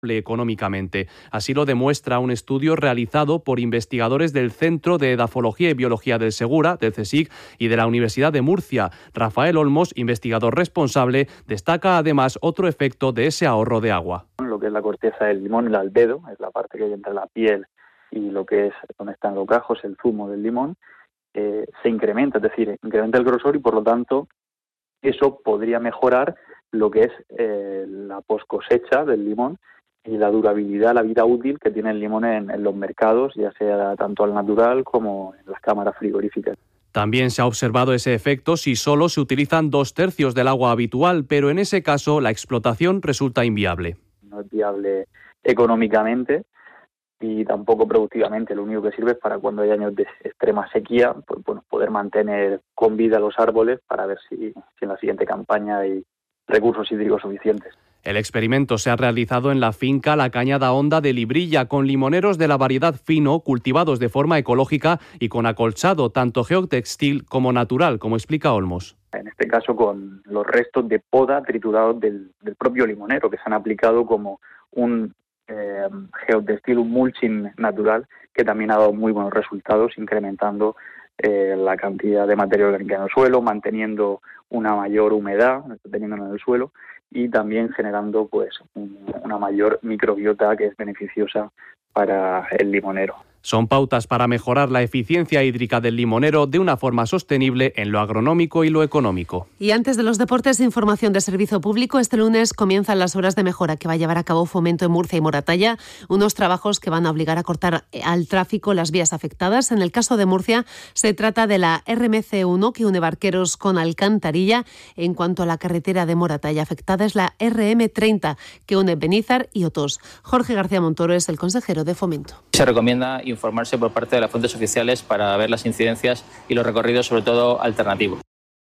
económicamente. Así lo demuestra un estudio realizado por investigadores del Centro de Edafología y Biología del Segura, del CSIC, y de la Universidad de Murcia. Rafael Olmos, investigador responsable, destaca además otro efecto de ese ahorro de agua. Lo que es la corteza del limón, el albedo, es la parte que hay entre la piel y lo que es donde están los gajos, el zumo del limón, se incrementa, es decir, incrementa el grosor y por lo tanto eso podría mejorar lo que es la poscosecha del limón y la durabilidad, la vida útil que tiene el limón en los mercados, ya sea tanto al natural como en las cámaras frigoríficas. También se ha observado ese efecto si solo se utilizan 2/3 del agua habitual, pero en ese caso la explotación resulta inviable. No es viable económicamente y tampoco productivamente. Lo único que sirve es para cuando hay años de extrema sequía, pues bueno, poder mantener con vida los árboles para ver si en la siguiente campaña hay recursos hídricos suficientes. El experimento se ha realizado en la finca La Cañada Honda de Librilla, con limoneros de la variedad fino, cultivados de forma ecológica y con acolchado tanto geotextil como natural, como explica Olmos. En este caso con los restos de poda triturados del propio limonero, que se han aplicado como un geotextil, un mulching natural, que también ha dado muy buenos resultados, incrementando la cantidad de materia orgánica en el suelo, manteniendo una mayor humedad teniendo en el suelo y también generando pues una mayor microbiota que es beneficiosa para el limonero. Son pautas para mejorar la eficiencia hídrica del limonero de una forma sostenible en lo agronómico y lo económico. Y antes de los deportes, información de servicio público. Este lunes comienzan las obras de mejora que va a llevar a cabo Fomento en Murcia y Moratalla, unos trabajos que van a obligar a cortar al tráfico las vías afectadas. En el caso de Murcia, se trata de la RMC1 que une Barqueros con Alcantarilla. En cuanto a la carretera de Moratalla afectada, es la RM30 que une Benízar y Otós. Jorge García Montoro es el consejero de Fomento. Se recomienda informarse por parte de las fuentes oficiales para ver las incidencias y los recorridos, sobre todo alternativos.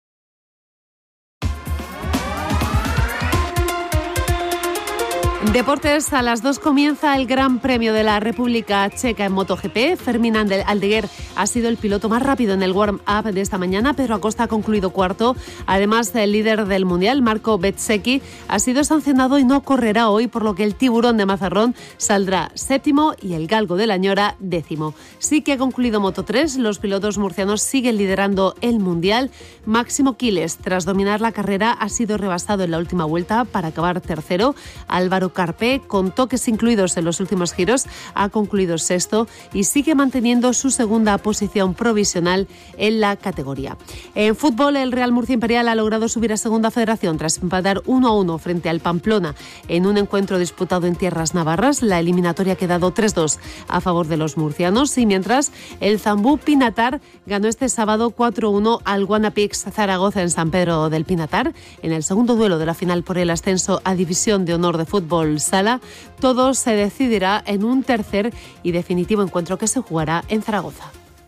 Deportes, a las 2 comienza el Gran Premio de la República Checa en MotoGP. Fermín Aldeguer ha sido el piloto más rápido en el warm-up de esta mañana. Pedro Acosta ha concluido cuarto. Además, el líder del Mundial, Marco Bezzecchi, ha sido sancionado y no correrá hoy, por lo que el Tiburón de Mazarrón saldrá séptimo y el Galgo de la Ñora 10º. Sí que ha concluido Moto3. Los pilotos murcianos siguen liderando el Mundial. Máximo Quiles, tras dominar la carrera, ha sido rebasado en la última vuelta para acabar tercero. Álvaro Carpé, con toques incluidos en los últimos giros, ha concluido sexto y sigue manteniendo su segunda posición provisional en la categoría. En fútbol, el Real Murcia Imperial ha logrado subir a Segunda Federación tras empatar 1-1 frente al Pamplona en un encuentro disputado en tierras navarras. La eliminatoria ha quedado 3-2 a favor de los murcianos, y mientras el Zambú Pinatar ganó este sábado 4-1 al Guanapix Zaragoza en San Pedro del Pinatar en el segundo duelo de la final por el ascenso a División de Honor de Fútbol Sala. Todo se decidirá en un tercer y definitivo encuentro que se jugará en Zaragoza.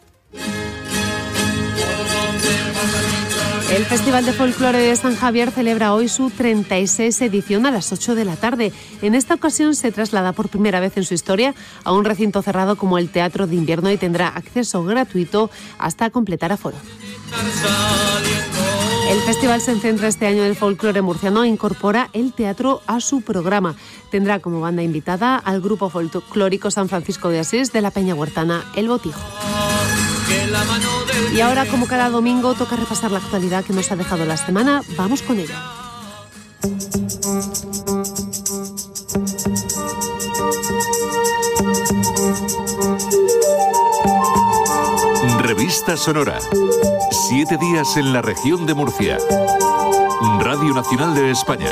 El Festival de Folclore de San Javier celebra hoy su 36 edición a las 8 de la tarde. En esta ocasión se traslada por primera vez en su historia a un recinto cerrado como el Teatro de Invierno y tendrá acceso gratuito hasta completar aforo. El festival se centra este año en el folclore murciano e incorpora el teatro a su programa. Tendrá como banda invitada al grupo folclórico San Francisco de Asís de la Peña Huertana El Botijo. Y ahora, como cada domingo, toca repasar la actualidad que nos ha dejado la semana. Vamos con ello. Revista Sonora. 7 días en la región de Murcia. Radio Nacional de España.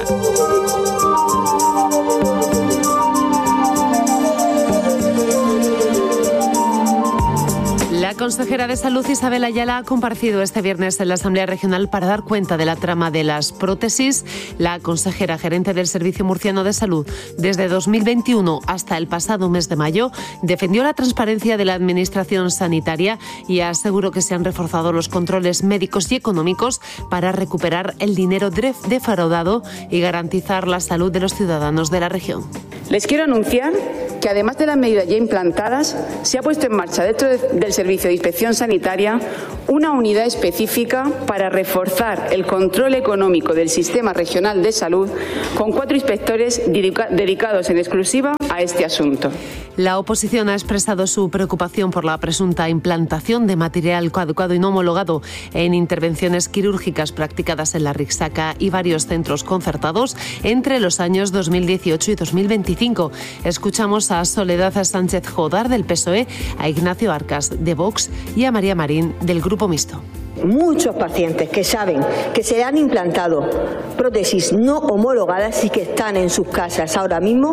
La consejera de Salud, Isabel Ayala, ha comparecido este viernes en la Asamblea Regional para dar cuenta de la trama de las prótesis. La consejera gerente del Servicio Murciano de Salud desde 2021 hasta el pasado mes de mayo defendió la transparencia de la Administración sanitaria y aseguró que se han reforzado los controles médicos y económicos para recuperar el dinero defraudado y garantizar la salud de los ciudadanos de la región. Les quiero anunciar que además de las medidas ya implantadas, se ha puesto en marcha dentro del Servicio de Inspección Sanitaria una unidad específica para reforzar el control económico del Sistema Regional de Salud con 4 inspectores dedicados en exclusiva a este asunto. La oposición ha expresado su preocupación por la presunta implantación de material caducado y no homologado en intervenciones quirúrgicas practicadas en la Rixaca y varios centros concertados entre los años 2018 y 2025. Escuchamos a Soledad Sánchez Jodar del PSOE, a Ignacio Arcas de Vox y a María Marín del Grupo Mixto. Muchos pacientes que saben que se han implantado prótesis no homologadas y que están en sus casas ahora mismo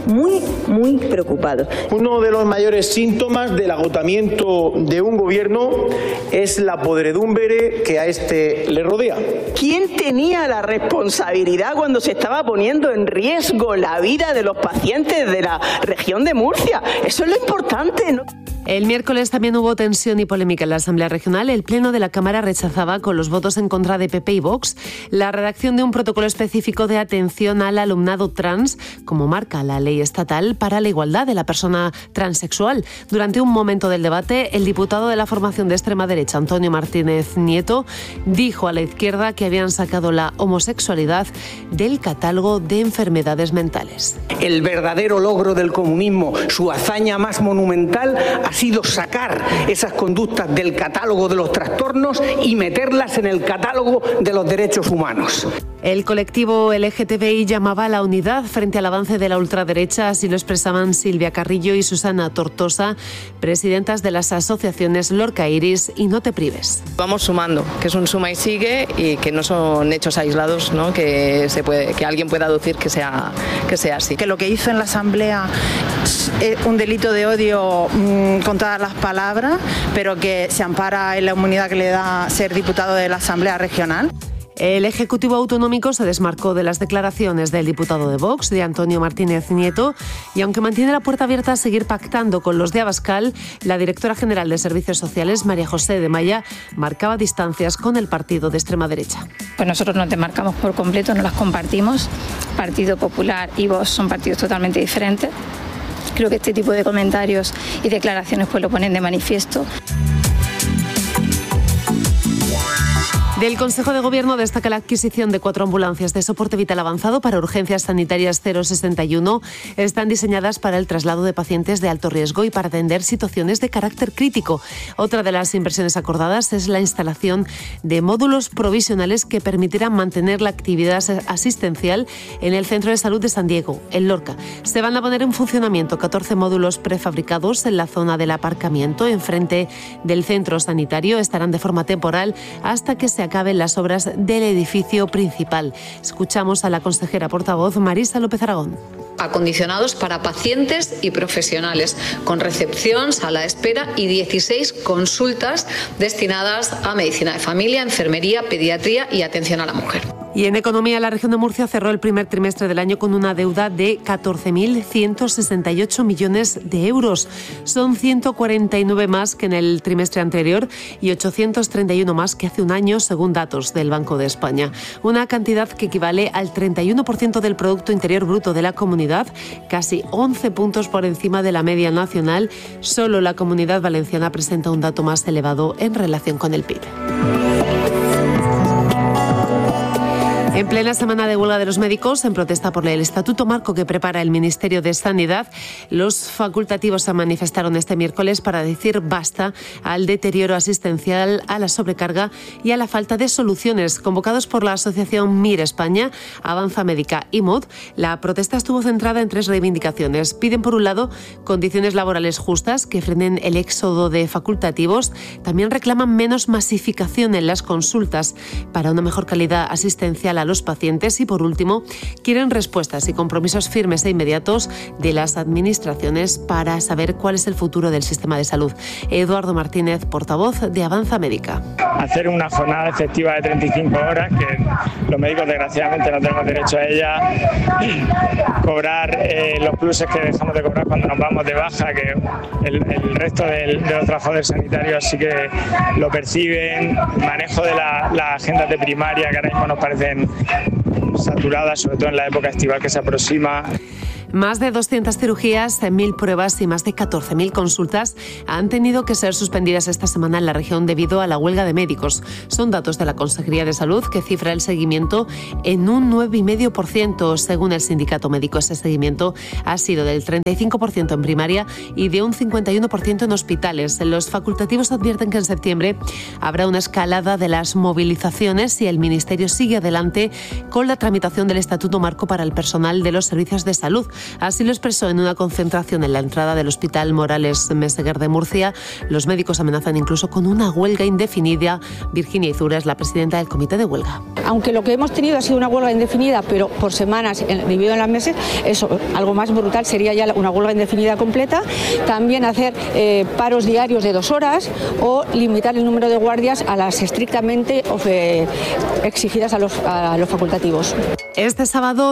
muy preocupados. Uno de los mayores síntomas del agotamiento de un gobierno es la podredumbre que a este le rodea. ¿Quién tenía la responsabilidad cuando se estaba poniendo en riesgo la vida de los pacientes de la región de Murcia? Eso es lo importante, ¿no? El miércoles también hubo tensión y polémica en la Asamblea Regional. El Pleno de la Cámara rechazaba, con los votos en contra de PP y Vox, la redacción de un protocolo específico de atención al alumnado trans, como marca la ley estatal para la igualdad de la persona transexual. Durante un momento del debate, el diputado de la formación de extrema derecha, Antonio Martínez Nieto, dijo a la izquierda que habían sacado la homosexualidad del catálogo de enfermedades mentales. El verdadero logro del comunismo, su hazaña más monumental, ha sido sacar esas conductas del catálogo de los trastornos y meterlas en el catálogo de los derechos humanos. El colectivo LGTBI llamaba a la unidad frente al avance de la ultraderecha, así lo expresaban Silvia Carrillo y Susana Tortosa, presidentas de las asociaciones Lorca Iris y No Te Prives. Vamos sumando, que es un suma y sigue y que no son hechos aislados, ¿no? Que alguien pueda aducir que sea así. Que lo que hizo en la Asamblea es un delito de odio con todas las palabras, pero que se ampara en la inmunidad que le da ser diputado de la Asamblea Regional. El Ejecutivo Autonómico se desmarcó de las declaraciones del diputado de Vox, de Antonio Martínez Nieto, y aunque mantiene la puerta abierta a seguir pactando con los de Abascal, la directora general de Servicios Sociales, María José de Maya, marcaba distancias con el partido de extrema derecha. Pues nosotros nos demarcamos por completo, no las compartimos. Partido Popular y Vox son partidos totalmente diferentes. Creo que este tipo de comentarios y declaraciones pues lo ponen de manifiesto. Del Consejo de Gobierno destaca la adquisición de 4 ambulancias de soporte vital avanzado para urgencias sanitarias 061. Están diseñadas para el traslado de pacientes de alto riesgo y para atender situaciones de carácter crítico. Otra de las inversiones acordadas es la instalación de módulos provisionales que permitirán mantener la actividad asistencial en el Centro de Salud de San Diego, en Lorca. Se van a poner en funcionamiento 14 módulos prefabricados en la zona del aparcamiento enfrente del centro sanitario. Estarán de forma temporal hasta que se acaben las obras del edificio principal. Escuchamos a la consejera portavoz Marisa López Aragón. Acondicionados para pacientes y profesionales, con recepción, sala de espera y 16 consultas destinadas a medicina de familia, enfermería, pediatría y atención a la mujer. Y en economía, la región de Murcia cerró el primer trimestre del año con una deuda de 14.168 millones de euros. Son 149 más que en el trimestre anterior y 831 más que hace un año, según datos del Banco de España. Una cantidad que equivale al 31% del Producto Interior Bruto de la comunidad, casi 11 puntos por encima de la media nacional. Solo la Comunidad Valenciana presenta un dato más elevado en relación con el PIB. En plena semana de huelga de los médicos, en protesta por el Estatuto Marco que prepara el Ministerio de Sanidad, los facultativos se manifestaron este miércoles para decir basta al deterioro asistencial, a la sobrecarga y a la falta de soluciones. Convocados por la Asociación MIR España, Avanza Médica y MOD, la protesta estuvo centrada en 3 reivindicaciones. Piden, por un lado, condiciones laborales justas que frenen el éxodo de facultativos. También reclaman menos masificación en las consultas para una mejor calidad asistencial a los pacientes y, por último, quieren respuestas y compromisos firmes e inmediatos de las administraciones para saber cuál es el futuro del sistema de salud. Eduardo Martínez, portavoz de Avanza Médica. Hacer una jornada efectiva de 35 horas, que los médicos desgraciadamente no tenemos derecho a ella, cobrar los pluses que dejamos de cobrar cuando nos vamos de baja, que el resto de los trabajadores sanitarios sí que lo perciben, manejo de las agendas de primaria que ahora mismo nos parecen saturadas, sobre todo en la época estival que se aproxima. Más de 200 cirugías, 1.000 pruebas y más de 14.000 consultas han tenido que ser suspendidas esta semana en la región debido a la huelga de médicos. Son datos de la Consejería de Salud que cifra el seguimiento en un 9,5%. Según el sindicato médico, ese seguimiento ha sido del 35% en primaria y de un 51% en hospitales. Los facultativos advierten que en septiembre habrá una escalada de las movilizaciones y el Ministerio sigue adelante con la tramitación del Estatuto Marco para el personal de los servicios de salud. Así lo expresó en una concentración en la entrada del Hospital Morales Meseguer de Murcia. Los médicos amenazan incluso con una huelga indefinida. Virginia Izura es la presidenta del comité de huelga. Aunque lo que hemos tenido ha sido una huelga indefinida, pero por semanas, dividido en las meses, eso, algo más brutal sería ya una huelga indefinida completa. También hacer paros diarios de 2 horas o limitar el número de guardias a las estrictamente exigidas a los facultativos. Este sábado,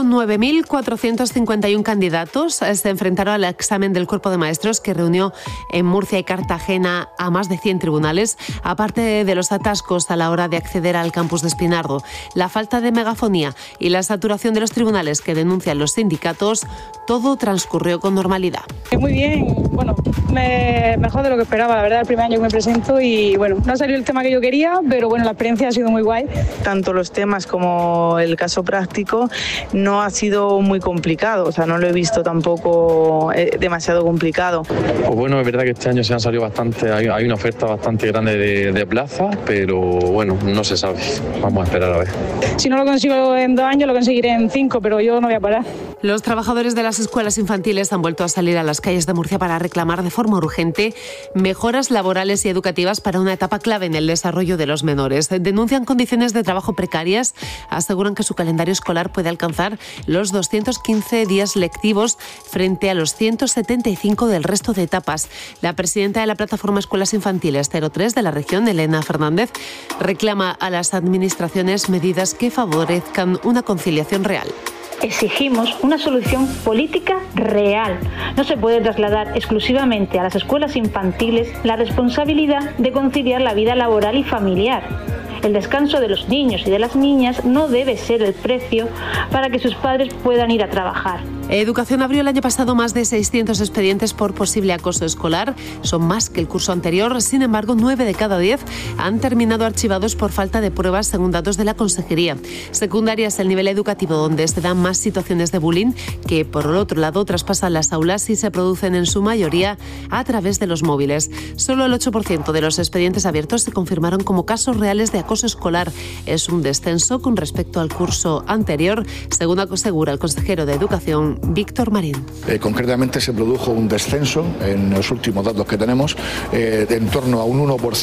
9.451 candidatos se enfrentaron al examen del Cuerpo de Maestros que reunió en Murcia y Cartagena a más de 100 tribunales, aparte de los atascos a la hora de acceder al campus de Espinardo, la falta de megafonía y la saturación de los tribunales que denuncian los sindicatos. Todo transcurrió con normalidad. Muy bien, bueno, mejor de lo que esperaba, la verdad, el primer año que me presento y bueno, no ha salido el tema que yo quería, pero bueno, la experiencia ha sido muy guay. Tanto los temas como el caso práctico no ha sido muy complicado, o sea, no lo he visto tampoco demasiado complicado. Pues bueno, es verdad que este año se han salido bastante, hay una oferta bastante grande de plazas, pero bueno, no se sabe, vamos a esperar a ver. Si no lo consigo en 2 años, lo conseguiré en 5, pero yo no voy a parar. Los trabajadores de las escuelas infantiles han vuelto a salir a las calles de Murcia para reclamar de forma urgente mejoras laborales y educativas para una etapa clave en el desarrollo de los menores. Denuncian condiciones de trabajo precarias, aseguran que su calendario escolar puede alcanzar los 215 días lectivos frente a los 175 del resto de etapas. La presidenta de la plataforma Escuelas Infantiles 03 de la región, Elena Fernández, reclama a las administraciones medidas que favorezcan una conciliación real. Exigimos una solución política real. No se puede trasladar exclusivamente a las escuelas infantiles la responsabilidad de conciliar la vida laboral y familiar. El descanso de los niños y de las niñas no debe ser el precio para que sus padres puedan ir a trabajar. Educación abrió el año pasado más de 600 expedientes por posible acoso escolar. Son más que el curso anterior. Sin embargo, 9 de cada 10 han terminado archivados por falta de pruebas, según datos de la Consejería. Secundaria es el nivel educativo donde se dan más situaciones de bullying que, por el otro lado, traspasan las aulas y se producen en su mayoría a través de los móviles. Solo el 8% de los expedientes abiertos se confirmaron como casos reales de acoso escolar. Es un descenso con respecto al curso anterior, según asegura el consejero de Educación, Víctor Marín. Concretamente se produjo un descenso en los últimos datos que tenemos de en torno a un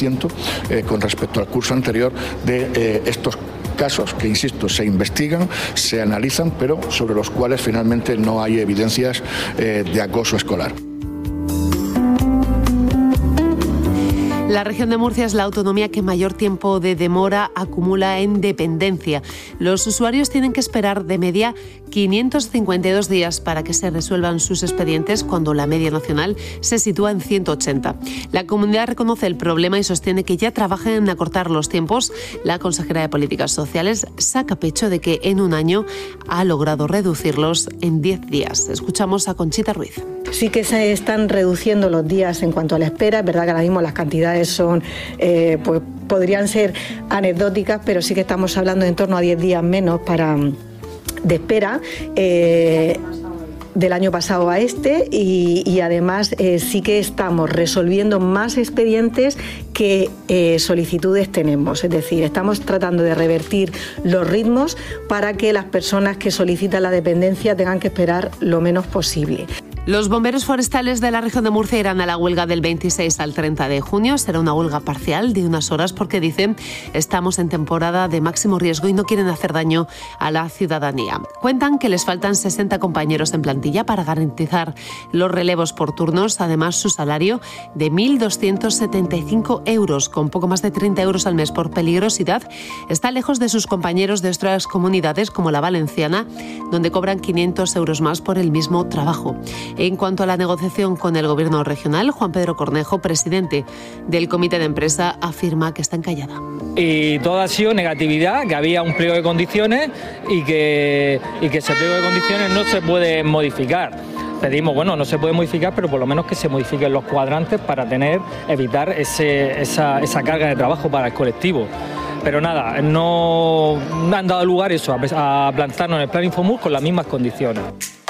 1% con respecto al curso anterior de estos casos que, insisto, se investigan, se analizan, pero sobre los cuales finalmente no hay evidencias de acoso escolar. La región de Murcia es la autonomía que mayor tiempo de demora acumula en dependencia. Los usuarios tienen que esperar de media 552 días para que se resuelvan sus expedientes, cuando la media nacional se sitúa en 180. La comunidad reconoce el problema y sostiene que ya trabajan en acortar los tiempos. La consejera de Políticas Sociales saca pecho de que en un año ha logrado reducirlos en 10 días. Escuchamos a Conchita Ruiz. Sí que se están reduciendo los días en cuanto a la espera. Es verdad que ahora mismo las cantidades son, pues podrían ser anecdóticas, pero sí que estamos hablando de en torno a 10 días menos de espera. Del año pasado a este y además sí que estamos resolviendo más expedientes que solicitudes tenemos. Es decir, estamos tratando de revertir los ritmos para que las personas que solicitan la dependencia tengan que esperar lo menos posible. Los bomberos forestales de la región de Murcia irán a la huelga del 26 al 30 de junio. Será una huelga parcial de unas horas porque dicen estamos en temporada de máximo riesgo y no quieren hacer daño a la ciudadanía. Cuentan que les faltan 60 compañeros en plantilla para garantizar los relevos por turnos. Además, su salario de 1.275 euros, con poco más de 30 euros al mes por peligrosidad, está lejos de sus compañeros de otras comunidades como la valenciana, donde cobran 500 euros más por el mismo trabajo. En cuanto a la negociación con el Gobierno regional, Juan Pedro Cornejo, presidente del Comité de Empresa, afirma que está encallada. Y todo ha sido negatividad, que había un pliego de condiciones y que ese pliego de condiciones no se puede modificar. Pedimos, no se puede modificar, pero por lo menos que se modifiquen los cuadrantes para evitar esa carga de trabajo para el colectivo. Pero nada, no han dado lugar eso, a plantarnos en el plan Infomur con las mismas condiciones.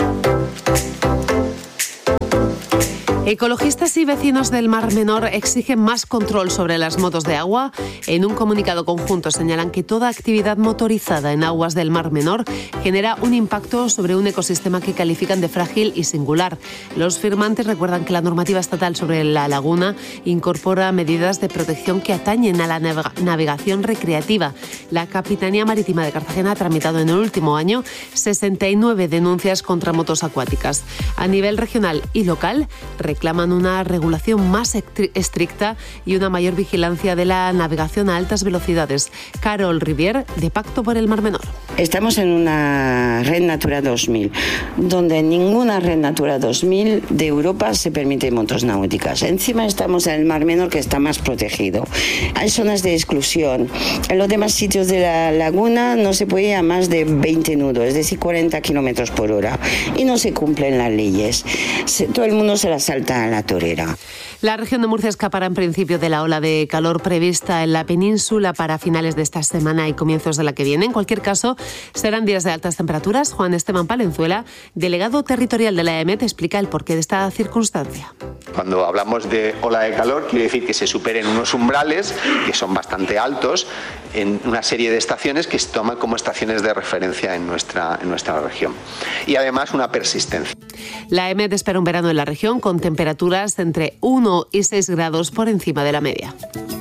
Ecologistas y vecinos del Mar Menor exigen más control sobre las motos de agua. En un comunicado conjunto señalan que toda actividad motorizada en aguas del Mar Menor genera un impacto sobre un ecosistema que califican de frágil y singular. Los firmantes recuerdan que la normativa estatal sobre la laguna incorpora medidas de protección que atañen a la navegación recreativa. La Capitanía Marítima de Cartagena ha tramitado en el último año 69 denuncias contra motos acuáticas. A nivel regional y local, reclaman una regulación más estricta y una mayor vigilancia de la navegación a altas velocidades. Carol Rivier, de Pacto por el Mar Menor. Estamos en una red Natura 2000, donde en ninguna red Natura 2000 de Europa se permiten motos náuticas. Encima estamos en el Mar Menor, que está más protegido. Hay zonas de exclusión. En los demás sitios de la laguna no se puede ir a más de 20 nudos, es decir, 40 kilómetros por hora. Y no se cumplen las leyes. Todo el mundo se las salta a la torera. La región de Murcia escapará en principio de la ola de calor prevista en la península para finales de esta semana y comienzos de la que viene. En cualquier caso, serán días de altas temperaturas. Juan Esteban Palenzuela, delegado territorial de la EMET, explica el porqué de esta circunstancia. Cuando hablamos de ola de calor, quiere decir que se superen unos umbrales que son bastante altos en una serie de estaciones que se toman como estaciones de referencia en nuestra región. Y además una persistencia. La EMET espera un verano en la región con temperaturas entre 1 y 6 grados por encima de la media.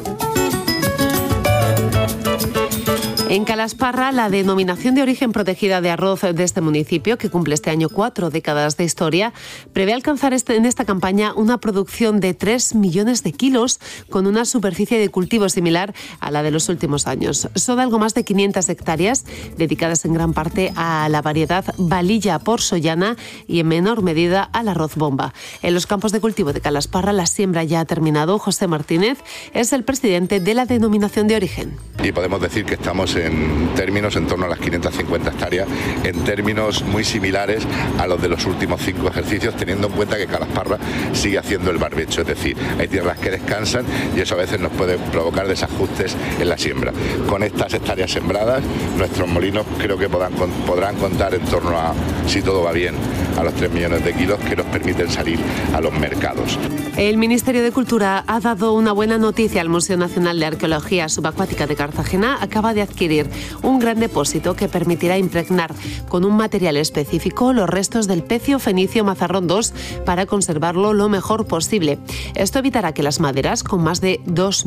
En Calasparra, la denominación de origen protegida de arroz de este municipio, que cumple este año 4 décadas de historia, prevé alcanzar en esta campaña una producción de 3 millones de kilos con una superficie de cultivo similar a la de los últimos años. Son algo más de 500 hectáreas dedicadas en gran parte a la variedad Valilla porsollana y en menor medida al arroz bomba. En los campos de cultivo de Calasparra la siembra ya ha terminado. José Martínez es el presidente de la denominación de origen. Y podemos decir que estamos en términos en torno a las 550 hectáreas, en términos muy similares a los de los últimos 5 ejercicios, teniendo en cuenta que Calasparra sigue haciendo el barbecho, es decir, hay tierras que descansan y eso a veces nos puede provocar desajustes en la siembra. Con estas hectáreas sembradas, nuestros molinos creo que podrán contar en torno a, si todo va bien, a los 3 millones de kilos que nos permiten salir a los mercados. El Ministerio de Cultura ha dado una buena noticia al Museo Nacional de Arqueología Subacuática de Cartagena. Acaba de adquirir un gran depósito que permitirá impregnar con un material específico los restos del pecio fenicio Mazarrón II para conservarlo lo mejor posible. Esto evitará que las maderas con más de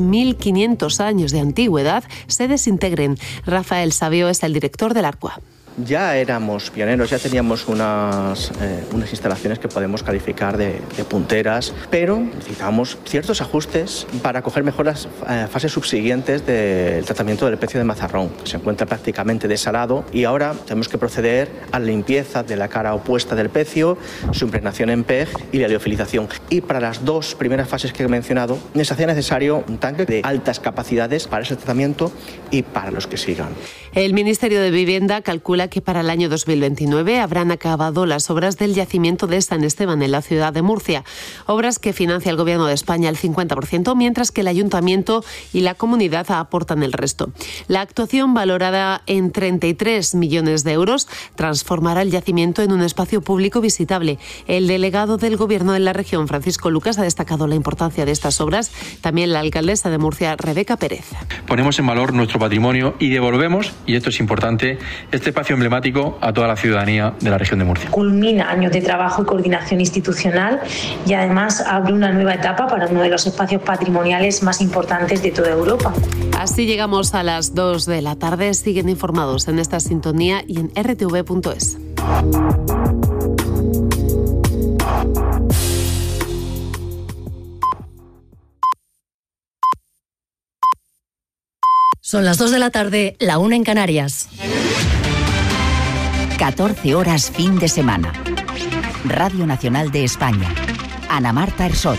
2.500 años de antigüedad se desintegren. Rafael Sabio es el director del Arcua. Ya éramos pioneros, ya teníamos unas instalaciones que podemos calificar de punteras, pero necesitamos ciertos ajustes para coger mejor las fases subsiguientes del tratamiento del pecio de Mazarrón, que se encuentra prácticamente desalado, y ahora tenemos que proceder a la limpieza de la cara opuesta del pecio, su impregnación en PEG y la liofilización. Y para las 2 primeras fases que he mencionado, se hacía necesario un tanque de altas capacidades para ese tratamiento y para los que sigan. El Ministerio de Vivienda calcula que para el año 2029 habrán acabado las obras del yacimiento de San Esteban en la ciudad de Murcia, obras que financia el Gobierno de España al 50%, mientras que el Ayuntamiento y la comunidad aportan el resto. La actuación, valorada en 33 millones de euros, transformará el yacimiento en un espacio público visitable. El delegado del Gobierno en la región, Francisco Lucas, ha destacado la importancia de estas obras. También la alcaldesa de Murcia, Rebeca Pérez. Ponemos en valor nuestro patrimonio y devolvemos, y esto es importante, este espacio emblemático a toda la ciudadanía de la región de Murcia. Culmina años de trabajo y coordinación institucional y además abre una nueva etapa para uno de los espacios patrimoniales más importantes de toda Europa. Así llegamos a las 2 de la tarde. Siguen informados en esta sintonía y en rtv.es. Son las 2 de la tarde, la 1 en Canarias. 14 horas fin de semana. Radio Nacional de España. Ana Marta Ersoch.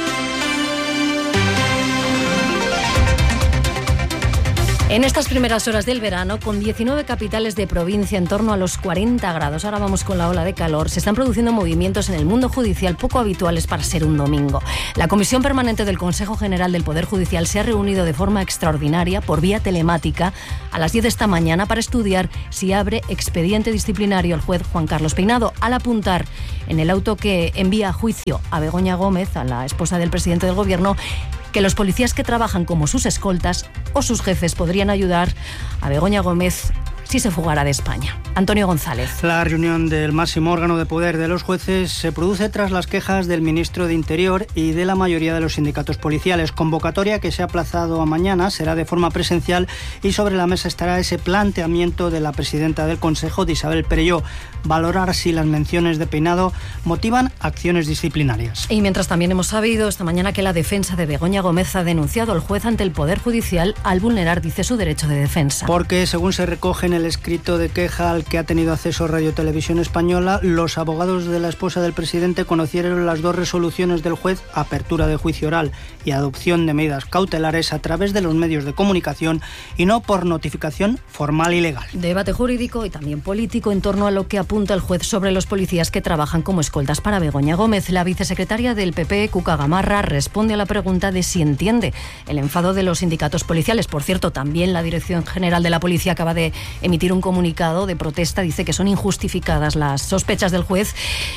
En estas primeras horas del verano, con 19 capitales de provincia en torno a los 40 grados, ahora vamos con la ola de calor, se están produciendo movimientos en el mundo judicial poco habituales para ser un domingo. La Comisión Permanente del Consejo General del Poder Judicial se ha reunido de forma extraordinaria por vía telemática a las 10 de esta mañana para estudiar si abre expediente disciplinario el juez Juan Carlos Peinado, al apuntar en el auto que envía a juicio a Begoña Gómez, a la esposa del presidente del Gobierno, que los policías que trabajan como sus escoltas o sus jefes podrían ayudar a Begoña Gómez si se fugara de España. Antonio González. La reunión del máximo órgano de poder de los jueces se produce tras las quejas del ministro de Interior y de la mayoría de los sindicatos policiales. Convocatoria que se ha aplazado a mañana, será de forma presencial y sobre la mesa estará ese planteamiento de la presidenta del Consejo, de Isabel Perelló, valorar si las menciones de Peinado motivan acciones disciplinarias. Y mientras también hemos sabido esta mañana que la defensa de Begoña Gómez ha denunciado al juez ante el Poder Judicial al vulnerar, dice, su derecho de defensa. Porque, según se recoge en el escrito de queja al que ha tenido acceso Radio Televisión Española, los abogados de la esposa del presidente conocieron las dos resoluciones del juez, apertura de juicio oral y adopción de medidas cautelares, a través de los medios de comunicación y no por notificación formal y legal. Debate jurídico y también político en torno a lo que apunta el juez sobre los policías que trabajan como escoltas para Begoña Gómez. La vicesecretaria del PP, Cuca Gamarra, responde a la pregunta de si entiende el enfado de los sindicatos policiales. Por cierto, también la Dirección General de la Policía acaba de emitir un comunicado de protesta. Dice que son injustificadas las sospechas del juez.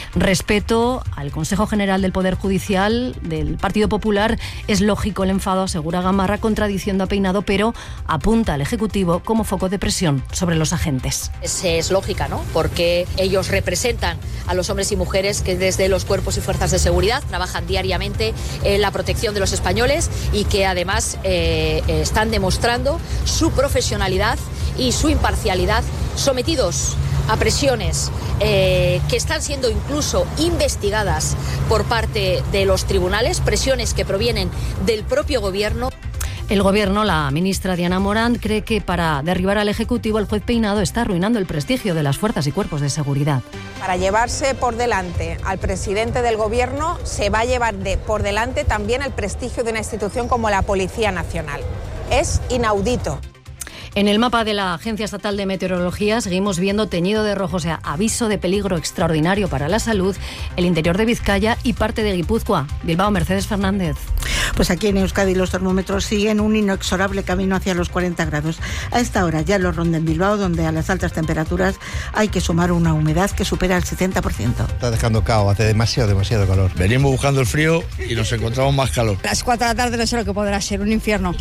Respeto al Consejo General del Poder Judicial del Partido Popular. Es lógico el enfado, asegura Gamarra, contradiciendo a Peinado, pero apunta al Ejecutivo como foco de presión sobre los agentes. Es lógica, ¿no? Porque ellos representan a los hombres y mujeres que desde los cuerpos y fuerzas de seguridad trabajan diariamente en la protección de los españoles y que además están demostrando su profesionalidad y su imparcialidad, sometidos a presiones que están siendo incluso investigadas por parte de los tribunales, presiones que provienen del propio Gobierno. El Gobierno, la ministra Diana Morant, cree que para derribar al Ejecutivo el juez Peinado está arruinando el prestigio de las fuerzas y cuerpos de seguridad. Para llevarse por delante al presidente del Gobierno se va a llevar por delante también el prestigio de una institución como la Policía Nacional. Es inaudito. En el mapa de la Agencia Estatal de Meteorología seguimos viendo teñido de rojo, o sea, aviso de peligro extraordinario para la salud, el interior de Vizcaya y parte de Guipúzcoa. Bilbao, Mercedes Fernández. Pues aquí en Euskadi los termómetros siguen un inexorable camino hacia los 40 grados. A esta hora ya lo ronda en Bilbao, donde a las altas temperaturas hay que sumar una humedad que supera el 70%. Está dejando cao, hace demasiado calor. Venimos buscando el frío y nos encontramos más calor. Las 4 de la tarde no sé lo que podrá ser, un infierno.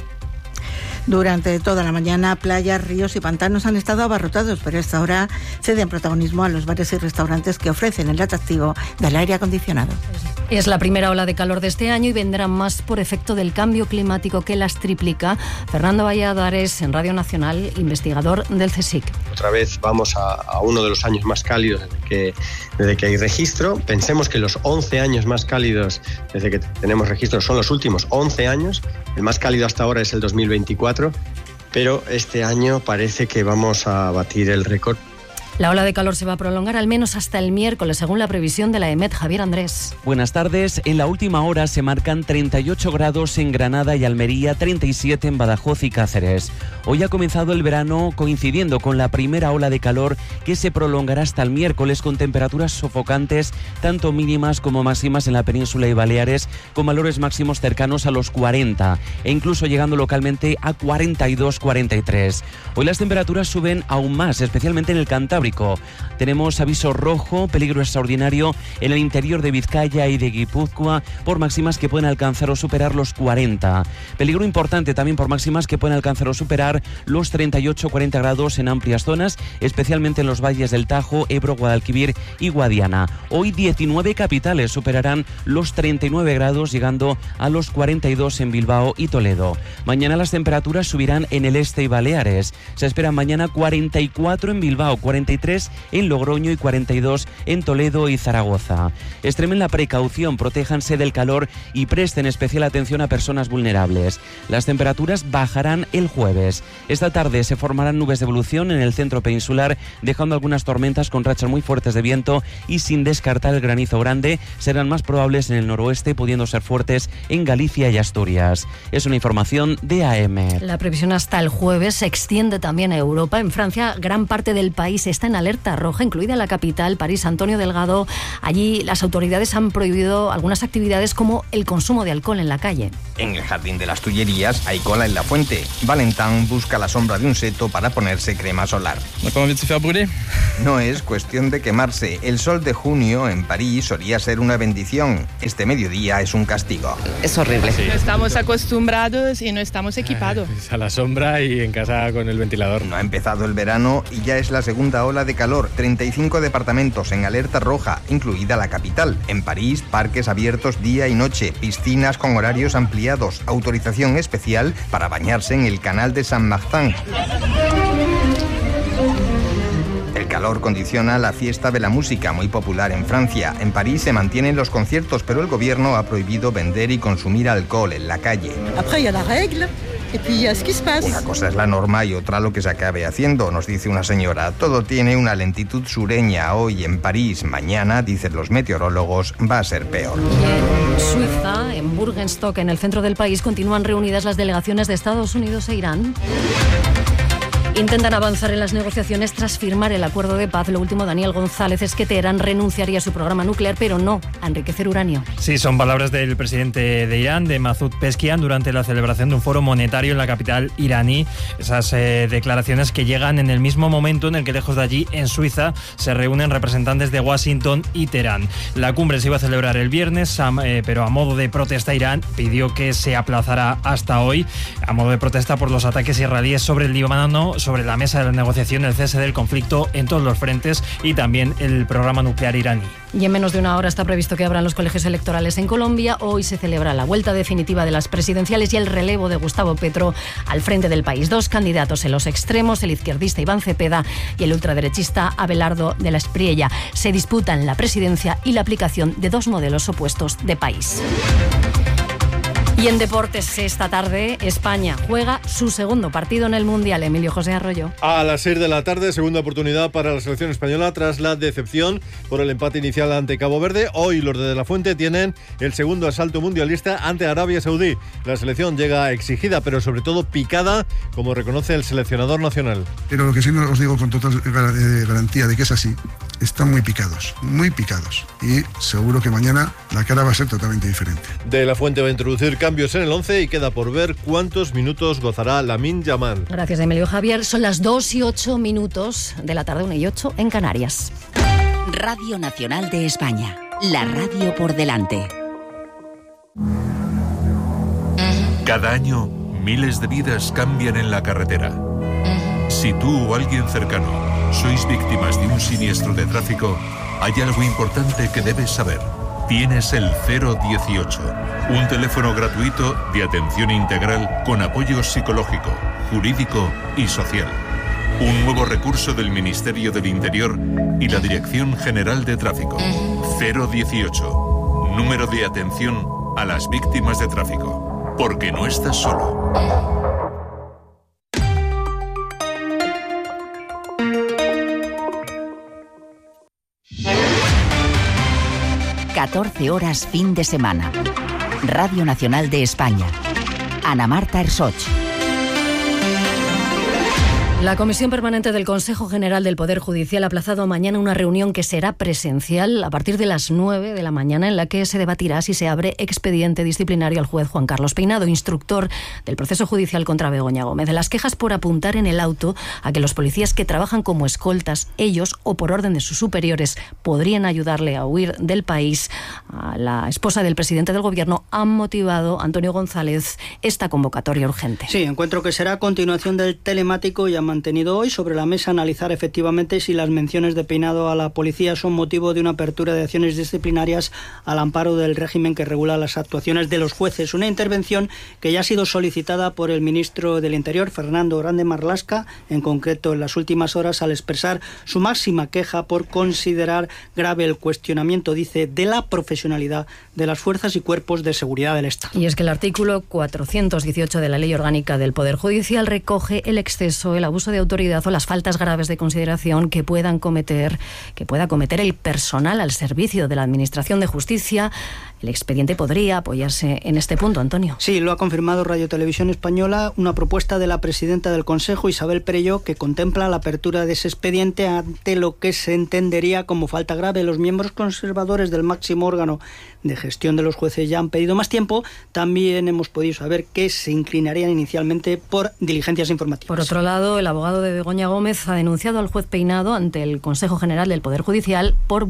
Durante toda la mañana, playas, ríos y pantanos han estado abarrotados, pero a esta hora ceden protagonismo a los bares y restaurantes que ofrecen el atractivo del aire acondicionado. Es la primera ola de calor de este año y vendrán más por efecto del cambio climático que las triplica. Fernando Valladares, en Radio Nacional, investigador del CSIC. Otra vez vamos a uno de los años más cálidos desde que hay registro. Pensemos que los 11 años más cálidos desde que tenemos registro son los últimos 11 años. El más cálido hasta ahora es el 2024, pero este año parece que vamos a batir el récord. La ola de calor se va a prolongar al menos hasta el miércoles, según la previsión de la EMET. Javier Andrés. Buenas tardes. En la última hora se marcan 38 grados en Granada y Almería, 37 en Badajoz y Cáceres. Hoy ha comenzado el verano coincidiendo con la primera ola de calor que se prolongará hasta el miércoles, con temperaturas sofocantes, tanto mínimas como máximas en la península y Baleares, con valores máximos cercanos a los 40 e incluso llegando localmente a 42-43. Hoy las temperaturas suben aún más, especialmente en el Cantábrico. Tenemos aviso rojo, peligro extraordinario en el interior de Vizcaya y de Guipúzcoa por máximas que pueden alcanzar o superar los 40. Peligro importante también por máximas que pueden alcanzar o superar los 38-40 grados en amplias zonas, especialmente en los valles del Tajo, Ebro, Guadalquivir y Guadiana. Hoy 19 capitales superarán los 39 grados, llegando a los 42 en Bilbao y Toledo. Mañana las temperaturas subirán en el este y Baleares. Se esperan mañana 44 en Bilbao, 45 43 en Logroño y 42 en Toledo y Zaragoza. Extremen la precaución, protéjanse del calor y presten especial atención a personas vulnerables. Las temperaturas bajarán el jueves. Esta tarde se formarán nubes de evolución en el centro peninsular, dejando algunas tormentas con rachas muy fuertes de viento y sin descartar el granizo grande. Serán más probables en el noroeste, pudiendo ser fuertes en Galicia y Asturias. Es una información de AM. La previsión hasta el jueves se extiende también a Europa. En Francia, gran parte del país está en alerta roja, incluida la capital, París. Antonio Delgado, allí las autoridades han prohibido algunas actividades como el consumo de alcohol en la calle. En el Jardín de las Tullerías hay cola en la fuente. Valentin busca la sombra de un seto para ponerse crema solar. No es cuestión de quemarse. El sol de junio en París solía ser una bendición. Este mediodía es un castigo. Es horrible. Sí. No estamos acostumbrados y no estamos equipados. A la sombra y en casa con el ventilador. No ha empezado el verano y ya es la segunda ola de calor. 35 departamentos en alerta roja, incluida la capital. En París, parques abiertos día y noche, piscinas con horarios ampliados, autorización especial para bañarse en el canal de Saint-Martin. El calor condiciona la fiesta de la música, muy popular en Francia. En París se mantienen los conciertos, pero el gobierno ha prohibido vender y consumir alcohol en la calle. Una cosa es la norma y otra lo que se acabe haciendo, nos dice una señora. Todo tiene una lentitud sureña hoy en París. Mañana, dicen los meteorólogos, va a ser peor. En Suiza, en Burgenstock, en el centro del país, continúan reunidas las delegaciones de Estados Unidos e Irán. Intentan avanzar en las negociaciones tras firmar el acuerdo de paz. Lo último, Daniel González, es que Teherán renunciaría a su programa nuclear, pero no a enriquecer uranio. Sí, son palabras del presidente de Irán, de Masoud Pezeshkian, durante la celebración de un foro monetario en la capital iraní. Esas declaraciones que llegan en el mismo momento en el que, lejos de allí, en Suiza, se reúnen representantes de Washington y Teherán. La cumbre se iba a celebrar el viernes, pero a modo de protesta, Irán pidió que se aplazara hasta hoy, a modo de protesta por los ataques israelíes sobre el Líbano, sobre la mesa de la negociación, el cese del conflicto en todos los frentes y también el programa nuclear iraní. Y en menos de una hora está previsto que abran los colegios electorales en Colombia. Hoy se celebra la vuelta definitiva de las presidenciales y el relevo de Gustavo Petro al frente del país. Dos candidatos en los extremos, el izquierdista Iván Cepeda y el ultraderechista Abelardo de la Espriella. Se disputan la presidencia y la aplicación de dos modelos opuestos de país. Y en deportes, esta tarde España juega su segundo partido en el Mundial. Emilio José Arroyo. A las 6 de la tarde, segunda oportunidad para la selección española tras la decepción por el empate inicial ante Cabo Verde. Hoy los de la Fuente tienen el segundo asalto mundialista ante Arabia Saudí. La selección llega exigida, pero sobre todo picada, como reconoce el seleccionador nacional. Pero lo que sí os digo con total garantía de que es así, están muy picados. Y seguro que mañana la cara va a ser totalmente diferente. De la Fuente va a introducir cambios en el 11 y queda por ver cuántos minutos gozará Lamine Yamal. Gracias, Emilio Javier. Son las 2:08 de la tarde, 1:08 en Canarias. Radio Nacional de España. La radio por delante. Cada año, miles de vidas cambian en la carretera. Si tú o alguien cercano sois víctimas de un siniestro de tráfico, hay algo importante que debes saber. Tienes el 018, un teléfono gratuito de atención integral con apoyo psicológico, jurídico y social. Un nuevo recurso del Ministerio del Interior y la Dirección General de Tráfico. 018, número de atención a las víctimas de tráfico. Porque no estás solo. 14 horas fin de semana. Radio Nacional de España. Ana Marta Ersoch. La Comisión Permanente del Consejo General del Poder Judicial ha aplazado mañana una reunión que será presencial a partir de las 9 de la mañana, en la que se debatirá si se abre expediente disciplinario al juez Juan Carlos Peinado, instructor del proceso judicial contra Begoña Gómez. Las quejas por apuntar en el auto a que los policías que trabajan como escoltas, ellos o por orden de sus superiores, podrían ayudarle a huir del país, a la esposa del presidente del Gobierno, han motivado, Antonio González, esta convocatoria urgente. Sí, encuentro que será a continuación del telemático llamado mantenido hoy sobre la mesa analizar efectivamente si las menciones de peinado a la policía son motivo de una apertura de acciones disciplinarias al amparo del régimen que regula las actuaciones de los jueces. Una intervención que ya ha sido solicitada por el ministro del Interior, Fernando Grande Marlaska, en concreto en las últimas horas, al expresar su máxima queja por considerar grave el cuestionamiento, dice, de la profesionalidad de las fuerzas y cuerpos de seguridad del Estado. Y es que el artículo 418 de la Ley Orgánica del Poder Judicial recoge el exceso, el abuso de autoridad o las faltas graves de consideración que pueda cometer el personal al servicio de la Administración de Justicia. El expediente podría apoyarse en este punto, Antonio. Sí, lo ha confirmado Radio Televisión Española, una propuesta de la presidenta del Consejo, Isabel Perelló, que contempla la apertura de ese expediente ante lo que se entendería como falta grave. Los miembros conservadores del máximo órgano de gestión de los jueces ya han pedido más tiempo. También hemos podido saber que se inclinarían inicialmente por diligencias informativas. Por otro lado, el abogado de Begoña Gómez ha denunciado al juez Peinado ante el Consejo General del Poder Judicial por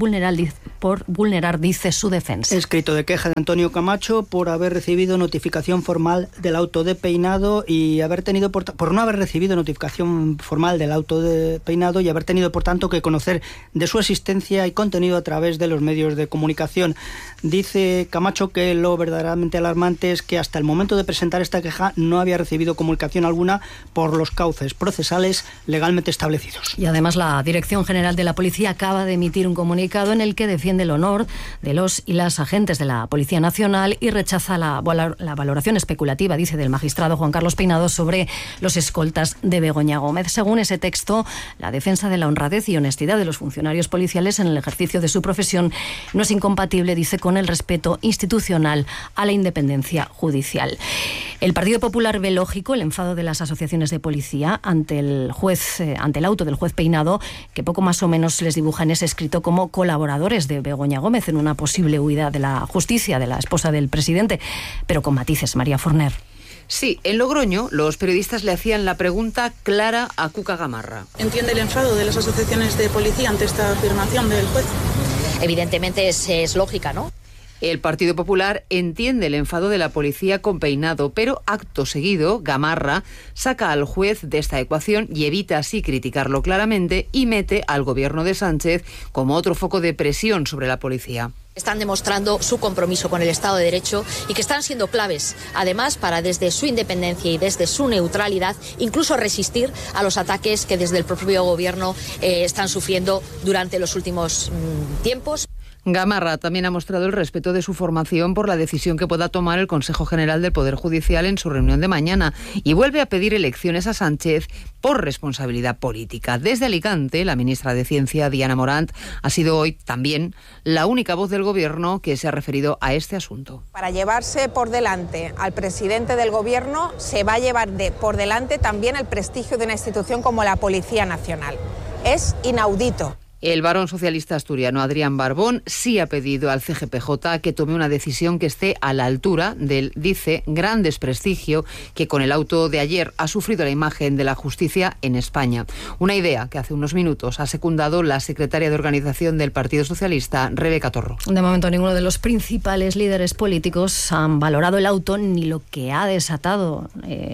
vulnerar, dice, su defensa. Escrito de queja de Antonio Camacho por haber recibido notificación formal del auto de Peinado y por no haber recibido notificación formal del auto de Peinado y haber tenido, por tanto, que conocer de su existencia y contenido a través de los medios de comunicación. Dice Camacho que lo verdaderamente alarmante es que hasta el momento de presentar esta queja no había recibido comunicación alguna por los cauces procesales legalmente establecidos. Y además la Dirección General de la Policía acaba de emitir un comunicado en el que defiende el honor de los y las agentes de la Policía Nacional y rechaza la valoración especulativa, dice, del magistrado Juan Carlos Peinado sobre los escoltas de Begoña Gómez. Según ese texto, la defensa de la honradez y honestidad de los funcionarios policiales en el ejercicio de su profesión no es incompatible, dice, con el respeto institucional a la independencia judicial. El Partido Popular ve lógico el enfado de las asociaciones de policía ante el auto del juez Peinado, que poco más o menos les dibuja en ese escrito como colaboradores de Begoña Gómez en una posible huida de la justicia de la esposa del presidente, pero con matices. María Forner. Sí, en Logroño los periodistas le hacían la pregunta clara a Cuca Gamarra. ¿Entiende el enfado de las asociaciones de policía ante esta afirmación del juez? Evidentemente es lógica, ¿no? El Partido Popular entiende el enfado de la policía con Peinado, pero acto seguido, Gamarra saca al juez de esta ecuación y evita así criticarlo claramente y mete al gobierno de Sánchez como otro foco de presión sobre la policía. Están demostrando su compromiso con el Estado de Derecho y que están siendo claves, además, para desde su independencia y desde su neutralidad, incluso resistir a los ataques que desde el propio gobierno están sufriendo durante los últimos tiempos. Gamarra también ha mostrado el respeto de su formación por la decisión que pueda tomar el Consejo General del Poder Judicial en su reunión de mañana y vuelve a pedir elecciones a Sánchez por responsabilidad política. Desde Alicante, la ministra de Ciencia, Diana Morant, ha sido hoy también la única voz del Gobierno que se ha referido a este asunto. Para llevarse por delante al presidente del Gobierno se va a llevar por delante también el prestigio de una institución como la Policía Nacional. Es inaudito. El varón socialista asturiano Adrián Barbón sí ha pedido al CGPJ que tome una decisión que esté a la altura del, dice, gran desprestigio que con el auto de ayer ha sufrido la imagen de la justicia en España. Una idea que hace unos minutos ha secundado la secretaria de organización del Partido Socialista, Rebeca Torro. De momento ninguno de los principales líderes políticos han valorado el auto ni lo que han desatado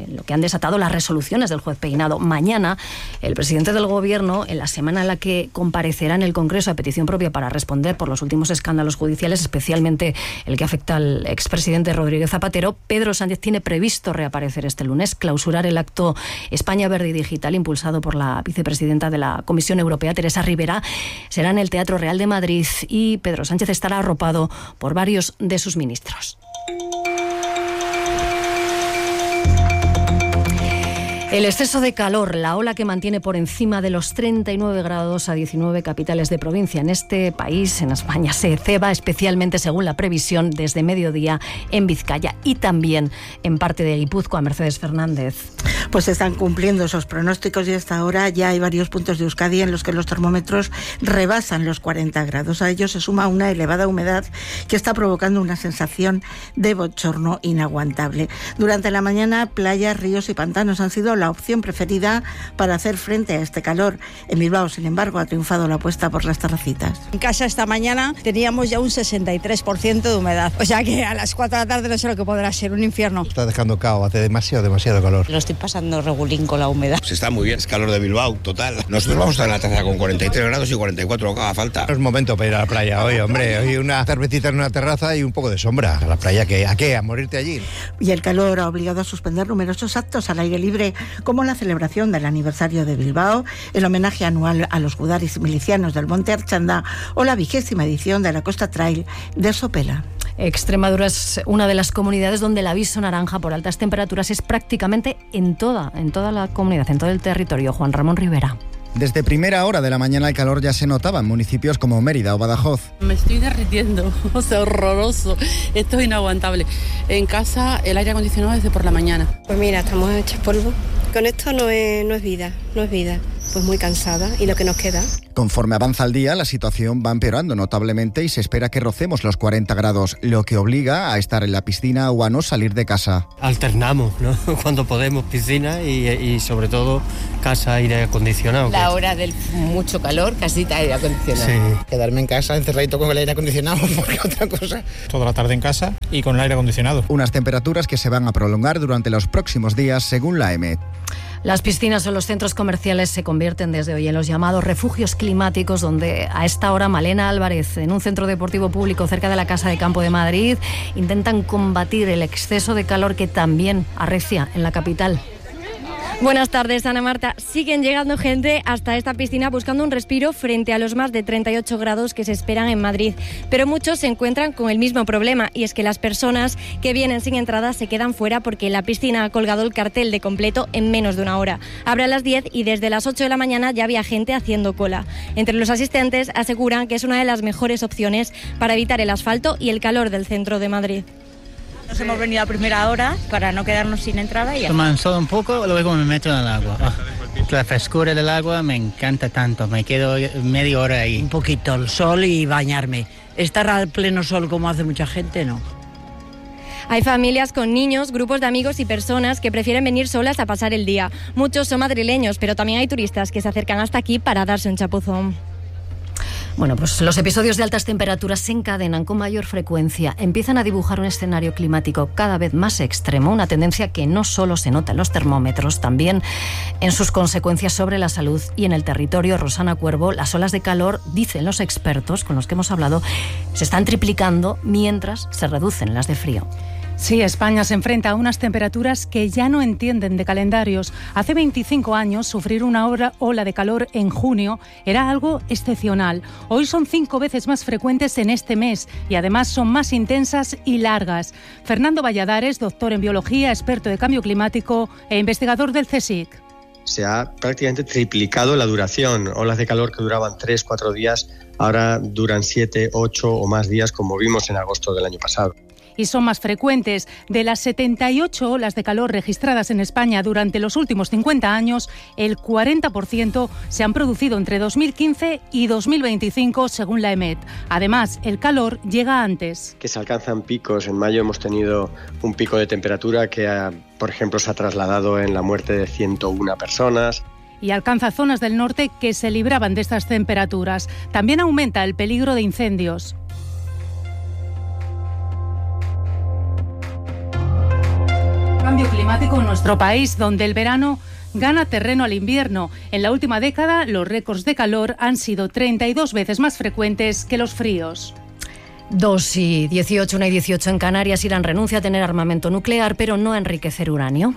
las resoluciones del juez Peinado. Mañana el presidente del Gobierno, en la semana en la que comparecerá en el Congreso a petición propia para responder por los últimos escándalos judiciales, especialmente el que afecta al expresidente Rodríguez Zapatero, Pedro Sánchez tiene previsto reaparecer este lunes, clausurar el acto España Verde y Digital impulsado por la vicepresidenta de la Comisión Europea, Teresa Rivera. Será en el Teatro Real de Madrid y Pedro Sánchez estará arropado por varios de sus ministros. El exceso de calor, la ola que mantiene por encima de los 39 grados a 19 capitales de provincia en este país, en España, se ceba especialmente, según la previsión, desde mediodía en Vizcaya y también en parte de Guipúzcoa. Mercedes Fernández. Pues se están cumpliendo esos pronósticos y hasta ahora ya hay varios puntos de Euskadi en los que los termómetros rebasan los 40 grados. A ello se suma una elevada humedad que está provocando una sensación de bochorno inaguantable. Durante la mañana, playas, ríos y pantanos han sido la la opción preferida para hacer frente a este calor. En Bilbao, sin embargo, ha triunfado la apuesta por las terracitas. En casa esta mañana teníamos ya un 63% de humedad, o sea que a las 4 de la tarde no sé lo que podrá ser, un infierno. Está dejando cao, hace demasiado calor. Lo estoy pasando regulín con la humedad. Pues está muy bien, es calor de Bilbao, total. Nosotros vamos a estar en la terraza con 43 grados y 44 lo que haga falta. No es momento para ir a la playa hoy, hombre. Hoy una cervecita en una terraza y un poco de sombra. ¿A la playa qué? ¿A qué? ¿A morirte allí? Y el calor ha obligado a suspender numerosos actos al aire libre, como la celebración del aniversario de Bilbao, el homenaje anual a los gudaris milicianos del Monte Archanda o la 20ª edición de la Costa Trail de Sopela. Extremadura es una de las comunidades donde el aviso naranja por altas temperaturas es prácticamente en toda la comunidad, en todo el territorio. Juan Ramón Rivera. Desde primera hora de la mañana el calor ya se notaba en municipios como Mérida o Badajoz. Me estoy derritiendo, o sea, horroroso. Esto es inaguantable. En casa el aire acondicionado desde por la mañana. Pues mira, estamos hechos polvo. Con esto no es vida. Pues muy cansada y lo que nos queda. Conforme avanza el día, la situación va empeorando notablemente y se espera que rocemos los 40 grados, lo que obliga a estar en la piscina o a no salir de casa. Alternamos, ¿no? Cuando podemos, piscina y sobre todo casa, aire acondicionado. La hora del mucho calor, casita, aire acondicionado. Sí. Quedarme en casa encerradito con el aire acondicionado, porque otra cosa. Toda la tarde en casa y con el aire acondicionado. Unas temperaturas que se van a prolongar durante los próximos días, según la EMET. Las piscinas o los centros comerciales se convierten desde hoy en los llamados refugios climáticos, donde a esta hora Malena Álvarez, en un centro deportivo público cerca de la Casa de Campo de Madrid, intentan combatir el exceso de calor que también arrecia en la capital. Buenas tardes, Ana Marta. Siguen llegando gente hasta esta piscina buscando un respiro frente a los más de 38 grados que se esperan en Madrid. Pero muchos se encuentran con el mismo problema, y es que las personas que vienen sin entrada se quedan fuera porque la piscina ha colgado el cartel de completo en menos de una hora. Abre a las 10 y desde las 8 de la mañana ya había gente haciendo cola. Entre los asistentes aseguran que es una de las mejores opciones para evitar el asfalto y el calor del centro de Madrid. Nos hemos venido a primera hora para no quedarnos sin entrada y ya. Toman solo un poco, luego me meto en el agua. La frescura del agua me encanta tanto, me quedo media hora ahí. Un poquito el sol y bañarme. Estar al pleno sol como hace mucha gente, no. Hay familias con niños, grupos de amigos y personas que prefieren venir solas a pasar el día. Muchos son madrileños, pero también hay turistas que se acercan hasta aquí para darse un chapuzón. Bueno, pues los episodios de altas temperaturas se encadenan con mayor frecuencia. Empiezan a dibujar un escenario climático cada vez más extremo, una tendencia que no solo se nota en los termómetros, también en sus consecuencias sobre la salud y en el territorio. Rosana Cuervo, las olas de calor, dicen los expertos con los que hemos hablado, se están triplicando mientras se reducen las de frío. Sí, España se enfrenta a unas temperaturas que ya no entienden de calendarios. Hace 25 años, sufrir una ola de calor en junio era algo excepcional. Hoy son 5 veces más frecuentes en este mes y además son más intensas y largas. Fernando Valladares, doctor en biología, experto de cambio climático e investigador del CSIC. Se ha prácticamente triplicado la duración. Olas de calor que duraban 3-4 días, ahora duran 7, 8 o más días, como vimos en agosto del año pasado. Y son más frecuentes. De las 78 olas de calor registradas en España durante los últimos 50 años, el 40% se han producido entre 2015 y 2025, según la EMET. Además, el calor llega antes. Que se alcanzan picos. En mayo hemos tenido un pico de temperatura que, por ejemplo, se ha trasladado en la muerte de 101 personas. Y alcanza zonas del norte que se libraban de estas temperaturas. También aumenta el peligro de incendios. Cambio climático en nuestro país, donde el verano gana terreno al invierno. En la última década, los récords de calor han sido 32 veces más frecuentes que los fríos. 2 y 18, 1 y 18 en Canarias. Irán renuncia a tener armamento nuclear, pero no a enriquecer uranio.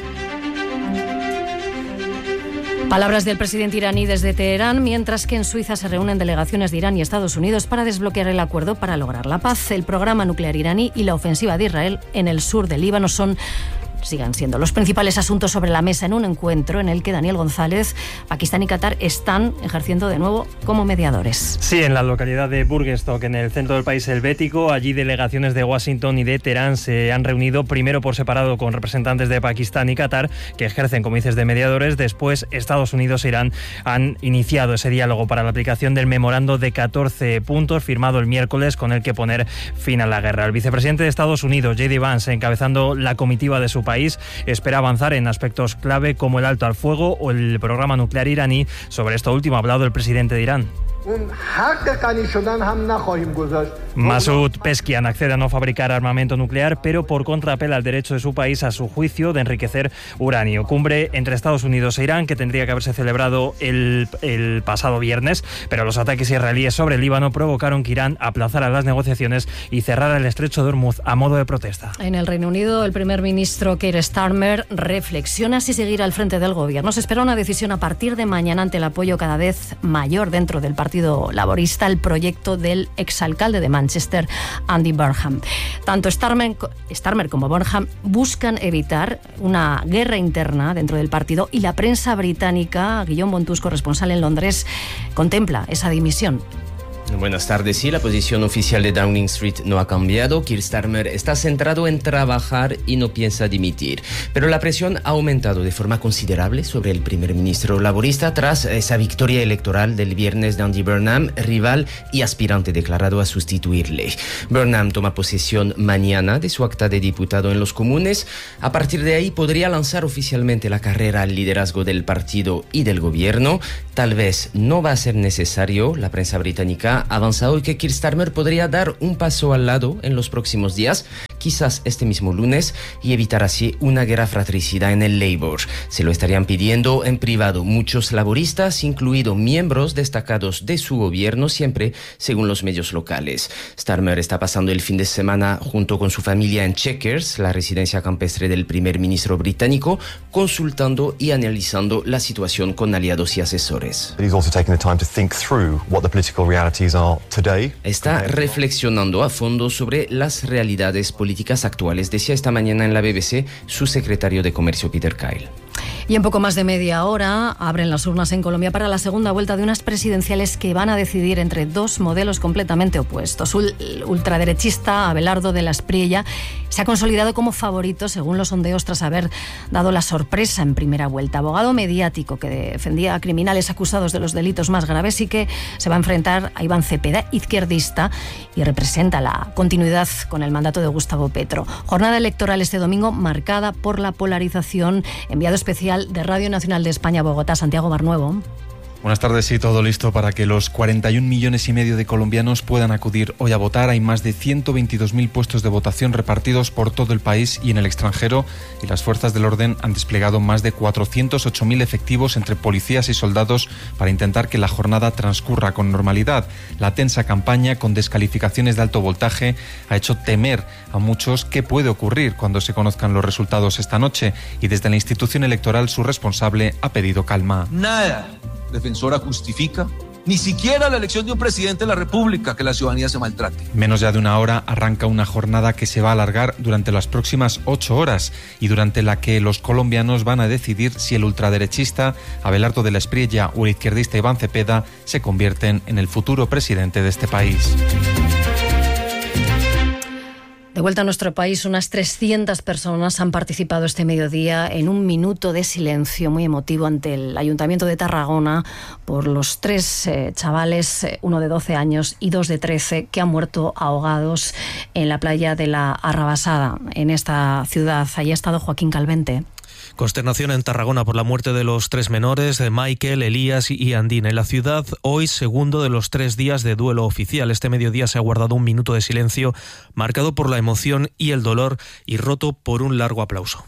Palabras del presidente iraní desde Teherán, mientras que en Suiza se reúnen delegaciones de Irán y Estados Unidos para desbloquear el acuerdo para lograr la paz. El programa nuclear iraní y la ofensiva de Israel en el sur del Líbano sigan siendo los principales asuntos sobre la mesa en un encuentro en el que Daniel González, Pakistán y Qatar están ejerciendo de nuevo como mediadores. Sí, en la localidad de Burgestock, en el centro del país helvético, allí delegaciones de Washington y de Teherán se han reunido primero por separado con representantes de Pakistán y Qatar, que ejercen, como dices, de mediadores. Después, Estados Unidos e Irán han iniciado ese diálogo para la aplicación del memorando de 14 puntos firmado el miércoles con el que poner fin a la guerra. El vicepresidente de Estados Unidos, J.D. Vance, encabezando la comitiva de su país espera avanzar en aspectos clave como el alto al fuego o el programa nuclear iraní. Sobre esto último ha hablado el presidente de Irán. Masoud Pezeshkian accede a no fabricar armamento nuclear, pero por contra apela al derecho de su país, a su juicio, de enriquecer uranio. Cumbre entre Estados Unidos e Irán que tendría que haberse celebrado el pasado viernes, pero los ataques israelíes sobre el Líbano provocaron que Irán aplazara las negociaciones y cerrara el estrecho de Hormuz a modo de protesta. En el Reino Unido, el primer ministro Keir Starmer reflexiona si seguir al frente del gobierno. Se espera una decisión a partir de mañana ante el apoyo cada vez mayor dentro del Partido Laborista al proyecto del exalcalde de Manchester, Andy Burnham. Tanto Starmer como Burnham buscan evitar una guerra interna dentro del partido y la prensa británica, Guillaume Bontus, corresponsal en Londres, contempla esa dimisión. Buenas tardes. Sí, la posición oficial de Downing Street no ha cambiado. Keir Starmer está centrado en trabajar y no piensa dimitir. Pero la presión ha aumentado de forma considerable sobre el primer ministro laborista tras esa victoria electoral del viernes de Andy Burnham, rival y aspirante declarado a sustituirle. Burnham toma posesión mañana de su acta de diputado en los Comunes. A partir de ahí podría lanzar oficialmente la carrera al liderazgo del partido y del gobierno. Tal vez no va a ser necesario. La prensa británica ha avanzado que Keir Starmer podría dar un paso al lado en los próximos días, quizás este mismo lunes, y evitar así una guerra fratricida en el Labour. Se lo estarían pidiendo en privado muchos laboristas, incluidos miembros destacados de su gobierno, siempre según los medios locales. Starmer está pasando el fin de semana junto con su familia en Chequers, la residencia campestre del primer ministro británico, consultando y analizando la situación con aliados y asesores. Está reflexionando a fondo sobre las realidades políticas actuales, decía esta mañana en la BBC su secretario de Comercio, Peter Kyle. Y en poco más de media hora abren las urnas en Colombia para la segunda vuelta de unas presidenciales que van a decidir entre dos modelos completamente opuestos. El ultraderechista Abelardo de la Espriella se ha consolidado como favorito según los sondeos tras haber dado la sorpresa en primera vuelta. Abogado mediático que defendía a criminales acusados de los delitos más graves y que se va a enfrentar a Iván Cepeda, izquierdista, y representa la continuidad con el mandato de Gustavo Petro. Jornada electoral este domingo marcada por la polarización. Enviado especial de Radio Nacional de España, Bogotá, Santiago Barnuevo. Buenas tardes, sí, todo listo para que los 41,5 millones de colombianos puedan acudir hoy a votar. Hay más de 122.000 puestos de votación repartidos por todo el país y en el extranjero, y las fuerzas del orden han desplegado más de 408.000 efectivos entre policías y soldados para intentar que la jornada transcurra con normalidad. La tensa campaña con descalificaciones de alto voltaje ha hecho temer a muchos qué puede ocurrir cuando se conozcan los resultados esta noche, y desde la institución electoral su responsable ha pedido calma. Nada defensora justifica ni siquiera la elección de un presidente de la República que la ciudadanía se maltrate. Menos ya de una hora arranca una jornada que se va a alargar durante las próximas 8 horas y durante la que los colombianos van a decidir si el ultraderechista Abelardo de la Espriella o el izquierdista Iván Cepeda se convierten en el futuro presidente de este país. De vuelta a nuestro país, unas 300 personas han participado este mediodía en un minuto de silencio muy emotivo ante el Ayuntamiento de Tarragona por los 3 chavales, uno de 12 años y 2 de 13, que han muerto ahogados en la playa de la Arrabasada, en esta ciudad. Allí ha estado Joaquín Calvente. Consternación en Tarragona por la muerte de los 3 menores, de Michael, Elías y Andina. En la ciudad, hoy, segundo de los 3 días de duelo oficial. Este mediodía se ha guardado un minuto de silencio marcado por la emoción y el dolor y roto por un largo aplauso.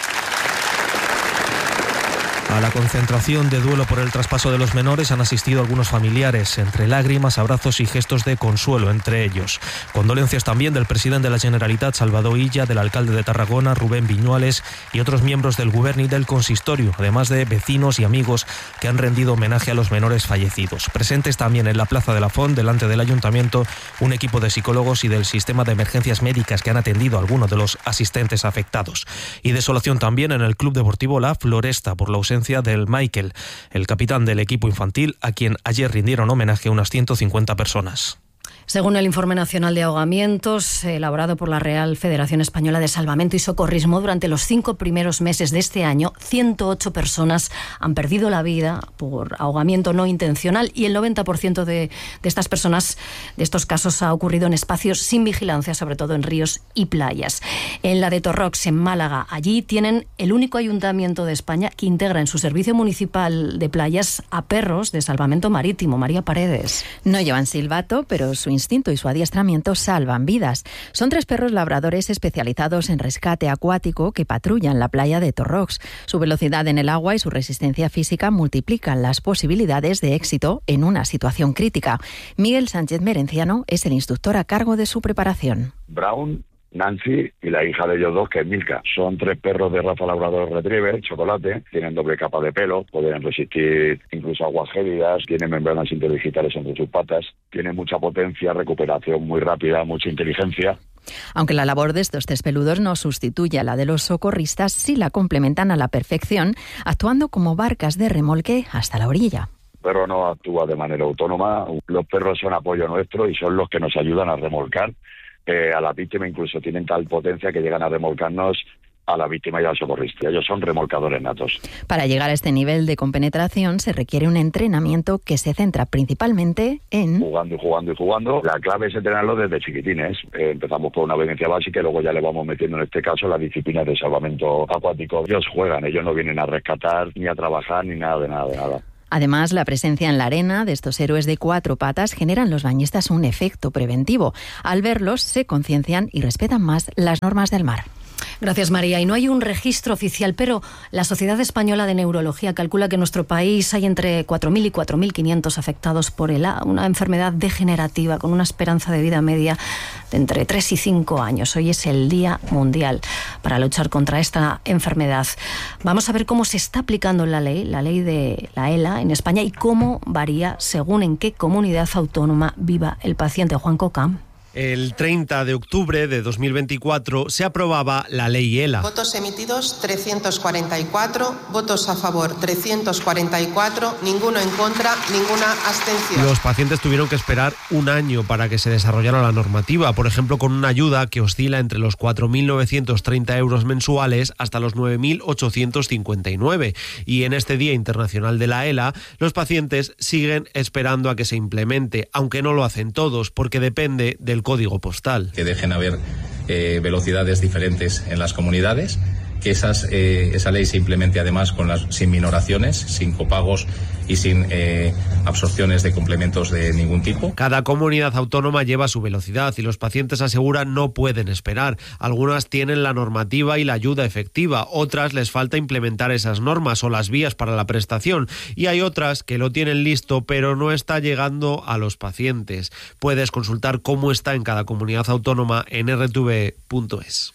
A la concentración de duelo por el traspaso de los menores han asistido algunos familiares, entre lágrimas, abrazos y gestos de consuelo entre ellos. Condolencias también del presidente de la Generalitat, Salvador Illa, del alcalde de Tarragona, Rubén Viñuales, y otros miembros del Gobierno y del Consistorio, además de vecinos y amigos que han rendido homenaje a los menores fallecidos. Presentes también en la Plaza de la Font, delante del Ayuntamiento, un equipo de psicólogos y del sistema de emergencias médicas que han atendido a algunos de los asistentes afectados. Y desolación también en el Club Deportivo La Floresta por la ausencia del Michael, el capitán del equipo infantil, a quien ayer rindieron homenaje a unas 150 personas. Según el Informe Nacional de Ahogamientos, elaborado por la Real Federación Española de Salvamento y Socorrismo, durante los 5 primeros meses de este año, 108 personas han perdido la vida por ahogamiento no intencional y el 90% de estas personas, de estos casos, ha ocurrido en espacios sin vigilancia, sobre todo en ríos y playas. En la de Torrox, en Málaga, allí tienen el único ayuntamiento de España que integra en su servicio municipal de playas a perros de salvamento marítimo. María Paredes. No llevan silbato, pero su instinto y su adiestramiento salvan vidas. Son 3 perros labradores especializados en rescate acuático que patrullan la playa de Torrox. Su velocidad en el agua y su resistencia física multiplican las posibilidades de éxito en una situación crítica. Miguel Sánchez Merenciano es el instructor a cargo de su preparación. Brown, Nancy y la hija de ellos 2, que es Milka. Son 3 perros de raza labrador retriever, chocolate, tienen doble capa de pelo, pueden resistir incluso aguas gélidas, tienen membranas interdigitales entre sus patas, tienen mucha potencia, recuperación muy rápida, mucha inteligencia. Aunque la labor de estos 3 peludos no sustituye a la de los socorristas, sí la complementan a la perfección, actuando como barcas de remolque hasta la orilla. El perro no actúa de manera autónoma, los perros son apoyo nuestro y son los que nos ayudan a remolcar a la víctima, incluso tienen tal potencia que llegan a remolcarnos a la víctima y al socorrista. Ellos son remolcadores natos. Para llegar a este nivel de compenetración se requiere un entrenamiento que se centra principalmente en... Jugando. La clave es entrenarlo desde chiquitines. Empezamos por una obediencia básica y luego ya le vamos metiendo en este caso las disciplinas de salvamento acuático. Ellos juegan, ellos no vienen a rescatar, ni a trabajar, ni nada de nada. Además, la presencia en la arena de estos héroes de 4 patas generan en los bañistas un efecto preventivo. Al verlos, se conciencian y respetan más las normas del mar. Gracias, María. Y no hay un registro oficial, pero la Sociedad Española de Neurología calcula que en nuestro país hay entre 4.000 y 4.500 afectados por ELA, una enfermedad degenerativa con una esperanza de vida media de entre 3 y 5 años. Hoy es el Día Mundial para luchar contra esta enfermedad. Vamos a ver cómo se está aplicando la ley de la ELA en España y cómo varía según en qué comunidad autónoma viva el paciente. Juan Coca. El 30 de octubre de 2024 se aprobaba la ley ELA. Votos emitidos 344, votos a favor 344, ninguno en contra, ninguna abstención. Los pacientes tuvieron que esperar un año para que se desarrollara la normativa, por ejemplo con una ayuda que oscila entre los 4.930 euros mensuales hasta los 9.859. Y en este Día Internacional de la ELA, los pacientes siguen esperando a que se implemente, aunque no lo hacen todos, porque depende del código postal. Que dejen haber velocidades diferentes en las comunidades, que esa ley se implemente además sin minoraciones, sin copagos y sin absorciones de complementos de ningún tipo. Cada comunidad autónoma lleva su velocidad y los pacientes aseguran no pueden esperar. Algunas tienen la normativa y la ayuda efectiva, otras les falta implementar esas normas o las vías para la prestación y hay otras que lo tienen listo pero no está llegando a los pacientes. Puedes consultar cómo está en cada comunidad autónoma en rtv.es.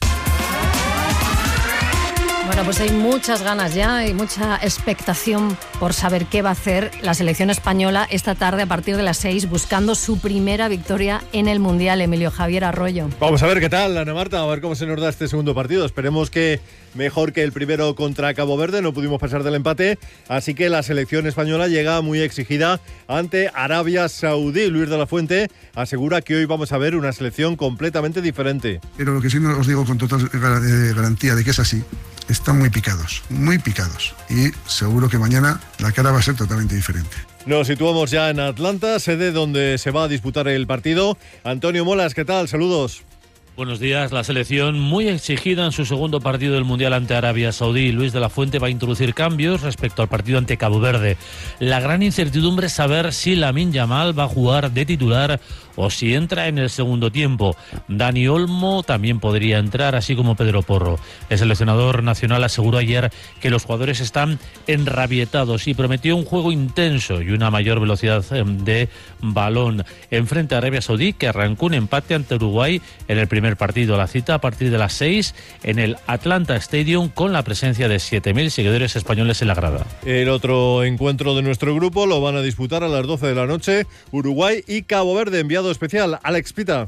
Bueno, pues hay muchas ganas ya y mucha expectación por saber qué va a hacer la selección española esta tarde a partir de las 6, buscando su primera victoria en el Mundial. Emilio Javier Arroyo. Vamos a ver qué tal, Ana Marta, a ver cómo se nos da este segundo partido. Esperemos que mejor que el primero contra Cabo Verde, no pudimos pasar del empate, así que la selección española llega muy exigida ante Arabia Saudí. Luis de la Fuente asegura que hoy vamos a ver una selección completamente diferente. Pero lo que sí os digo con total garantía de que es así, están muy picados, y seguro que mañana la cara va a ser totalmente diferente. Nos situamos ya en Atlanta, sede donde se va a disputar el partido. Antonio Molas, ¿qué tal? Saludos. Buenos días. La selección muy exigida en su segundo partido del Mundial ante Arabia Saudí. Luis de la Fuente va a introducir cambios respecto al partido ante Cabo Verde. La gran incertidumbre es saber si Lamine Yamal va a jugar de titular o si entra en el segundo tiempo. Dani Olmo también podría entrar, así como Pedro Porro. El seleccionador nacional aseguró ayer que los jugadores están enrabietados y prometió un juego intenso y una mayor velocidad de balón. Enfrente a Arabia Saudí, que arrancó un empate ante Uruguay en el primer partido. La cita a partir de las 6 en el Atlanta Stadium, con la presencia de 7.000 seguidores españoles en la grada. El otro encuentro de nuestro grupo lo van a disputar a las 12 de la noche Uruguay y Cabo Verde. Enviado especial, Alex Pita.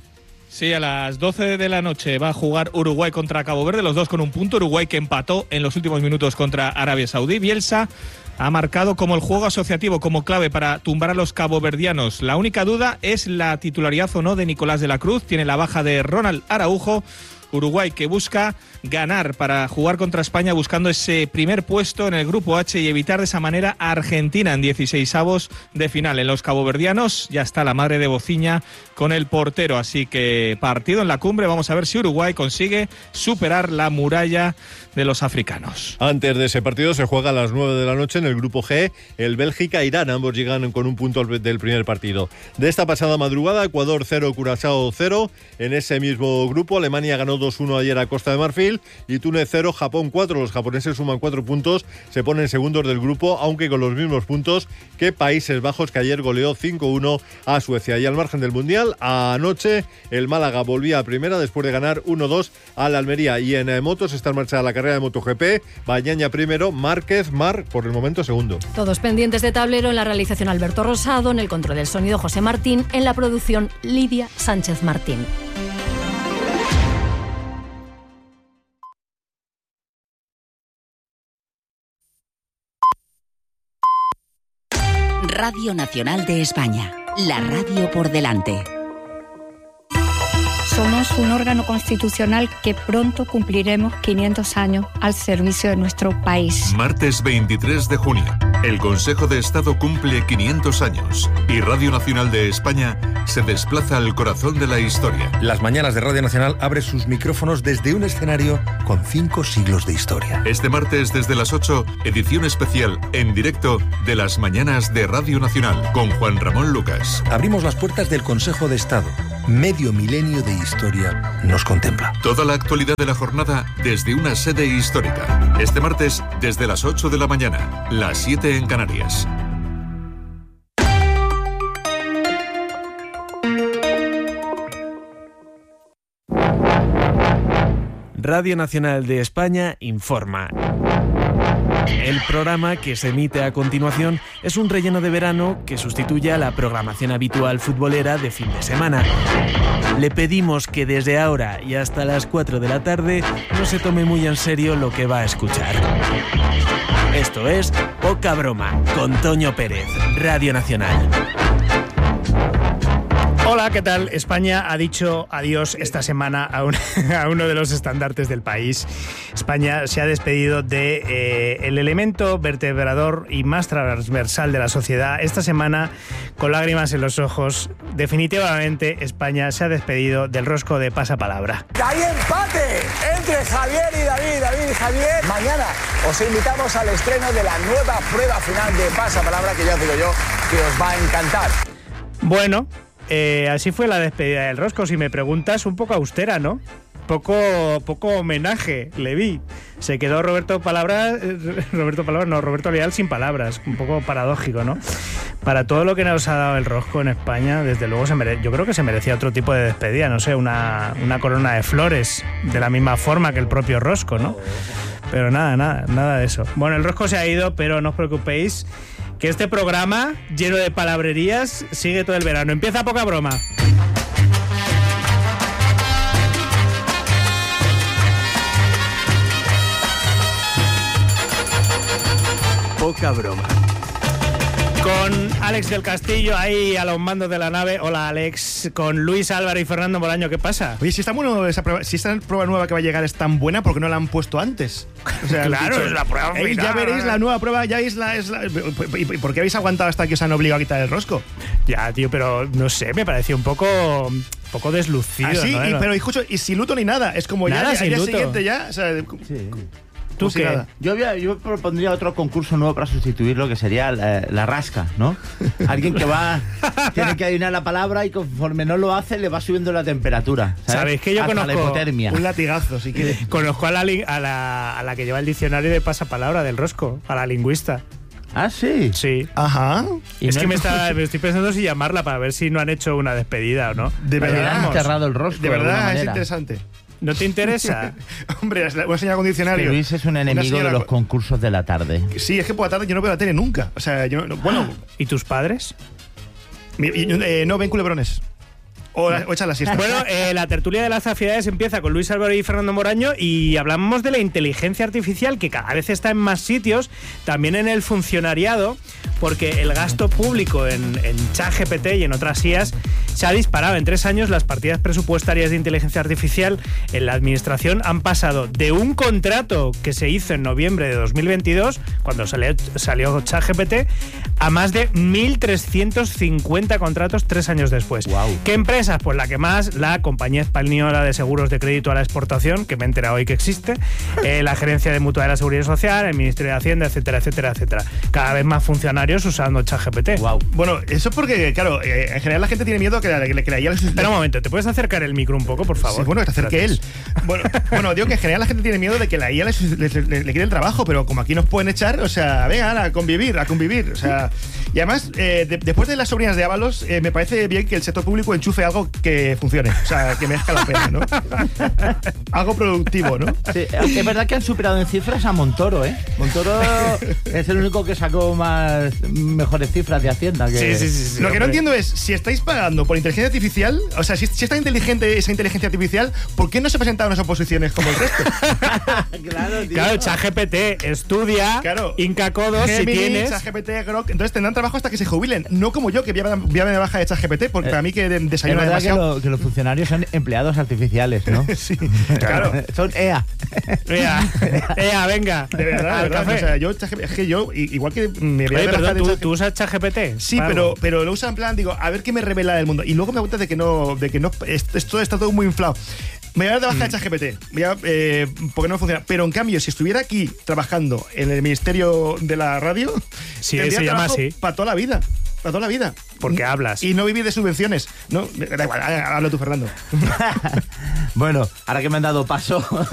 Sí, a las 12 de la noche va a jugar Uruguay contra Cabo Verde, los dos con un punto. Uruguay que empató en los últimos minutos contra Arabia Saudí. Bielsa ha marcado como el juego asociativo como clave para tumbar a los caboverdianos. La única duda es la titularidad o no de Nicolás de la Cruz. Tiene la baja de Ronald Araujo. Uruguay que busca ganar para jugar contra España buscando ese primer puesto en el grupo H y evitar de esa manera a Argentina en 16avos de final. En los caboverdianos ya está la madre de Bociña con el portero, así que partido en la cumbre. Vamos a ver si Uruguay consigue superar la muralla de los africanos. Antes de ese partido se juega a las 9 de la noche en el grupo G el Bélgica-Irán. Ambos llegan con un punto del primer partido. De esta pasada madrugada, Ecuador 0, Curazao 0. En ese mismo grupo, Alemania ganó 2-1 ayer a Costa de Marfil y Túnez 0, Japón 4. Los japoneses suman 4 puntos, se ponen segundos del grupo, aunque con los mismos puntos que Países Bajos, que ayer goleó 5-1 a Suecia. Y al margen del Mundial, anoche el Málaga volvía a primera después de ganar 1-2 al Almería. Y en motos está en marcha la carrera de MotoGP. Bañaña primero, Márquez, por el momento segundo. Todos pendientes de tablero, en la realización Alberto Rosado, en el control del sonido José Martín, en la producción Lidia Sánchez Martín. Radio Nacional de España, la radio por delante. Somos un órgano constitucional que pronto cumpliremos 500 años al servicio de nuestro país. Martes 23 de junio, el Consejo de Estado cumple 500 años y Radio Nacional de España se desplaza al corazón de la historia. Las mañanas de Radio Nacional abre sus micrófonos desde un escenario con 5 siglos de historia. Este martes desde las 8, edición especial en directo de las mañanas de Radio Nacional con Juan Ramón Lucas. Abrimos las puertas del Consejo de Estado. Medio milenio de historia nos contempla. Toda la actualidad de la jornada desde una sede histórica. Este martes desde las 8 de la mañana, las 7 en Canarias. Radio Nacional de España informa. El programa que se emite a continuación es un relleno de verano que sustituye a la programación habitual futbolera de fin de semana. Le pedimos que desde ahora y hasta las 4 de la tarde no se tome muy en serio lo que va a escuchar. Esto es Poca Broma, con Toño Pérez, Radio Nacional. Hola, ¿qué tal? España ha dicho adiós esta semana a uno de los estandartes del país. España se ha despedido de el elemento vertebrador y más transversal de la sociedad. Esta semana, con lágrimas en los ojos, definitivamente España se ha despedido del rosco de Pasapalabra. ¡Hay empate entre Javier y David! David y Javier, mañana os invitamos al estreno de la nueva prueba final de Pasapalabra, que ya os digo yo que os va a encantar. Bueno, así fue la despedida del rosco. Si me preguntas, un poco austera, ¿no? Poco homenaje le vi. Se quedó Roberto Leal sin palabras. Un poco paradójico, ¿no? Para todo lo que nos ha dado el rosco en España, desde luego yo creo que se merecía otro tipo de despedida. No sé, una corona de flores, de la misma forma que el propio rosco, ¿no? Pero nada de eso. Bueno, el rosco se ha ido, pero no os preocupéis, que este programa, lleno de palabrerías, sigue todo el verano. Empieza Poca Broma. Poca Broma. Con Alex del Castillo ahí a los mandos de la nave. Hola, Alex. Con Luis Álvaro y Fernando Bolaño. ¿Qué pasa? Oye, si esta prueba nueva que va a llegar es tan buena, ¿por qué no la han puesto antes? O sea, claro, es la prueba final. Ya veréis la nueva prueba, ya veis ¿Y por qué habéis aguantado hasta que os han obligado a quitar el rosco? Ya, tío, pero no sé, me pareció un poco deslucido. Sí, ¿no? pero escucho, y sin luto ni nada. Es como nada, ya al día siguiente ya. O sea, sí. ¿Tú qué? Yo propondría otro concurso nuevo para sustituirlo, que sería la rasca, ¿no? Alguien que tiene que adivinar la palabra y conforme no lo hace le va subiendo la temperatura. ¿Sabéis que yo hasta conozco la hipotermia? Un latigazo, si quieres. Conozco a la que lleva el diccionario de pasapalabra del rosco, a la lingüista. ¿Ah, sí? Sí. Ajá. Es que me estoy pensando si llamarla para ver si no han hecho una despedida o no. De verdad han cerrado el rosco. De verdad, es interesante. ¿No te interesa? Hombre, una señal con diccionario. Luis es un enemigo de los concursos de la tarde. Sí, es que por la tarde yo no veo la tele nunca. O sea, bueno. ¿Y tus padres? No ven culebrones. o echas la siesta. Bueno, la tertulia de las aficiones empieza con Luis Álvaro y Fernando Moraño y hablamos de la inteligencia artificial que cada vez está en más sitios, también en el funcionariado, porque el gasto público en ChatGPT y en otras IAs se ha disparado. En 3 años las partidas presupuestarias de inteligencia artificial en la administración han pasado de un contrato que se hizo en noviembre de 2022, cuando salió ChatGPT, a más de 1.350 contratos 3 años después. Wow. ¿Qué empresas? Pues la que más, la Compañía Española de Seguros de Crédito a la Exportación, que me he enterado hoy que existe, la Gerencia de Mutua de la Seguridad Social, el Ministerio de Hacienda, etcétera, etcétera, etcétera. Cada vez más funcionarios usando ChatGPT. Wow. Bueno, eso es porque, claro, en general la gente tiene miedo que la IA... Espera un momento, ¿te puedes acercar el micro un poco, por favor? Sí, bueno, que te acerque él. Bueno, digo que en general la gente tiene miedo de que la IA le quite el trabajo, pero como aquí nos pueden echar, o sea, venga, a convivir. O sea, y además, después de las sobrinas de Ábalos, me parece bien que el sector público enchufe algo que funcione, o sea, que merezca la pena, ¿no? Algo productivo, ¿no? Sí, es verdad que han superado en cifras a Montoro, ¿eh? Montoro es el único que sacó mejores cifras de Hacienda. Sí. Lo que no entiendo es, si estáis pagando por inteligencia artificial, o sea, si está inteligente esa inteligencia artificial, ¿por qué no se presentaron las oposiciones como el resto? Claro, ChatGPT estudia, hinca codos, Gemini, si tienes... ChatGPT, Grok, entonces tendrán trabajo hasta que se jubilen, no como yo, que voy a me baja de ChatGPT, porque para mí que desayuna demasiado. Que los funcionarios son empleados artificiales, ¿no? Sí, claro. Son EA. EA, venga. De verdad. O sea, yo, igual que me voy a perdón, ¿tú usas ChatGPT? Sí, pero lo uso en plan, digo, a ver qué me revela del mundo. Y luego me cuenta de que no, esto está todo muy inflado. Me voy a dar de baja de ChatGPT, porque no funciona. Pero en cambio, si estuviera aquí trabajando en el Ministerio de la Radio, sí, se llama así. Para toda la vida. Para toda la vida. Porque hablas. Y no vivir de subvenciones. No, da igual, habla tú, Fernando. Bueno, ahora que me han dado paso...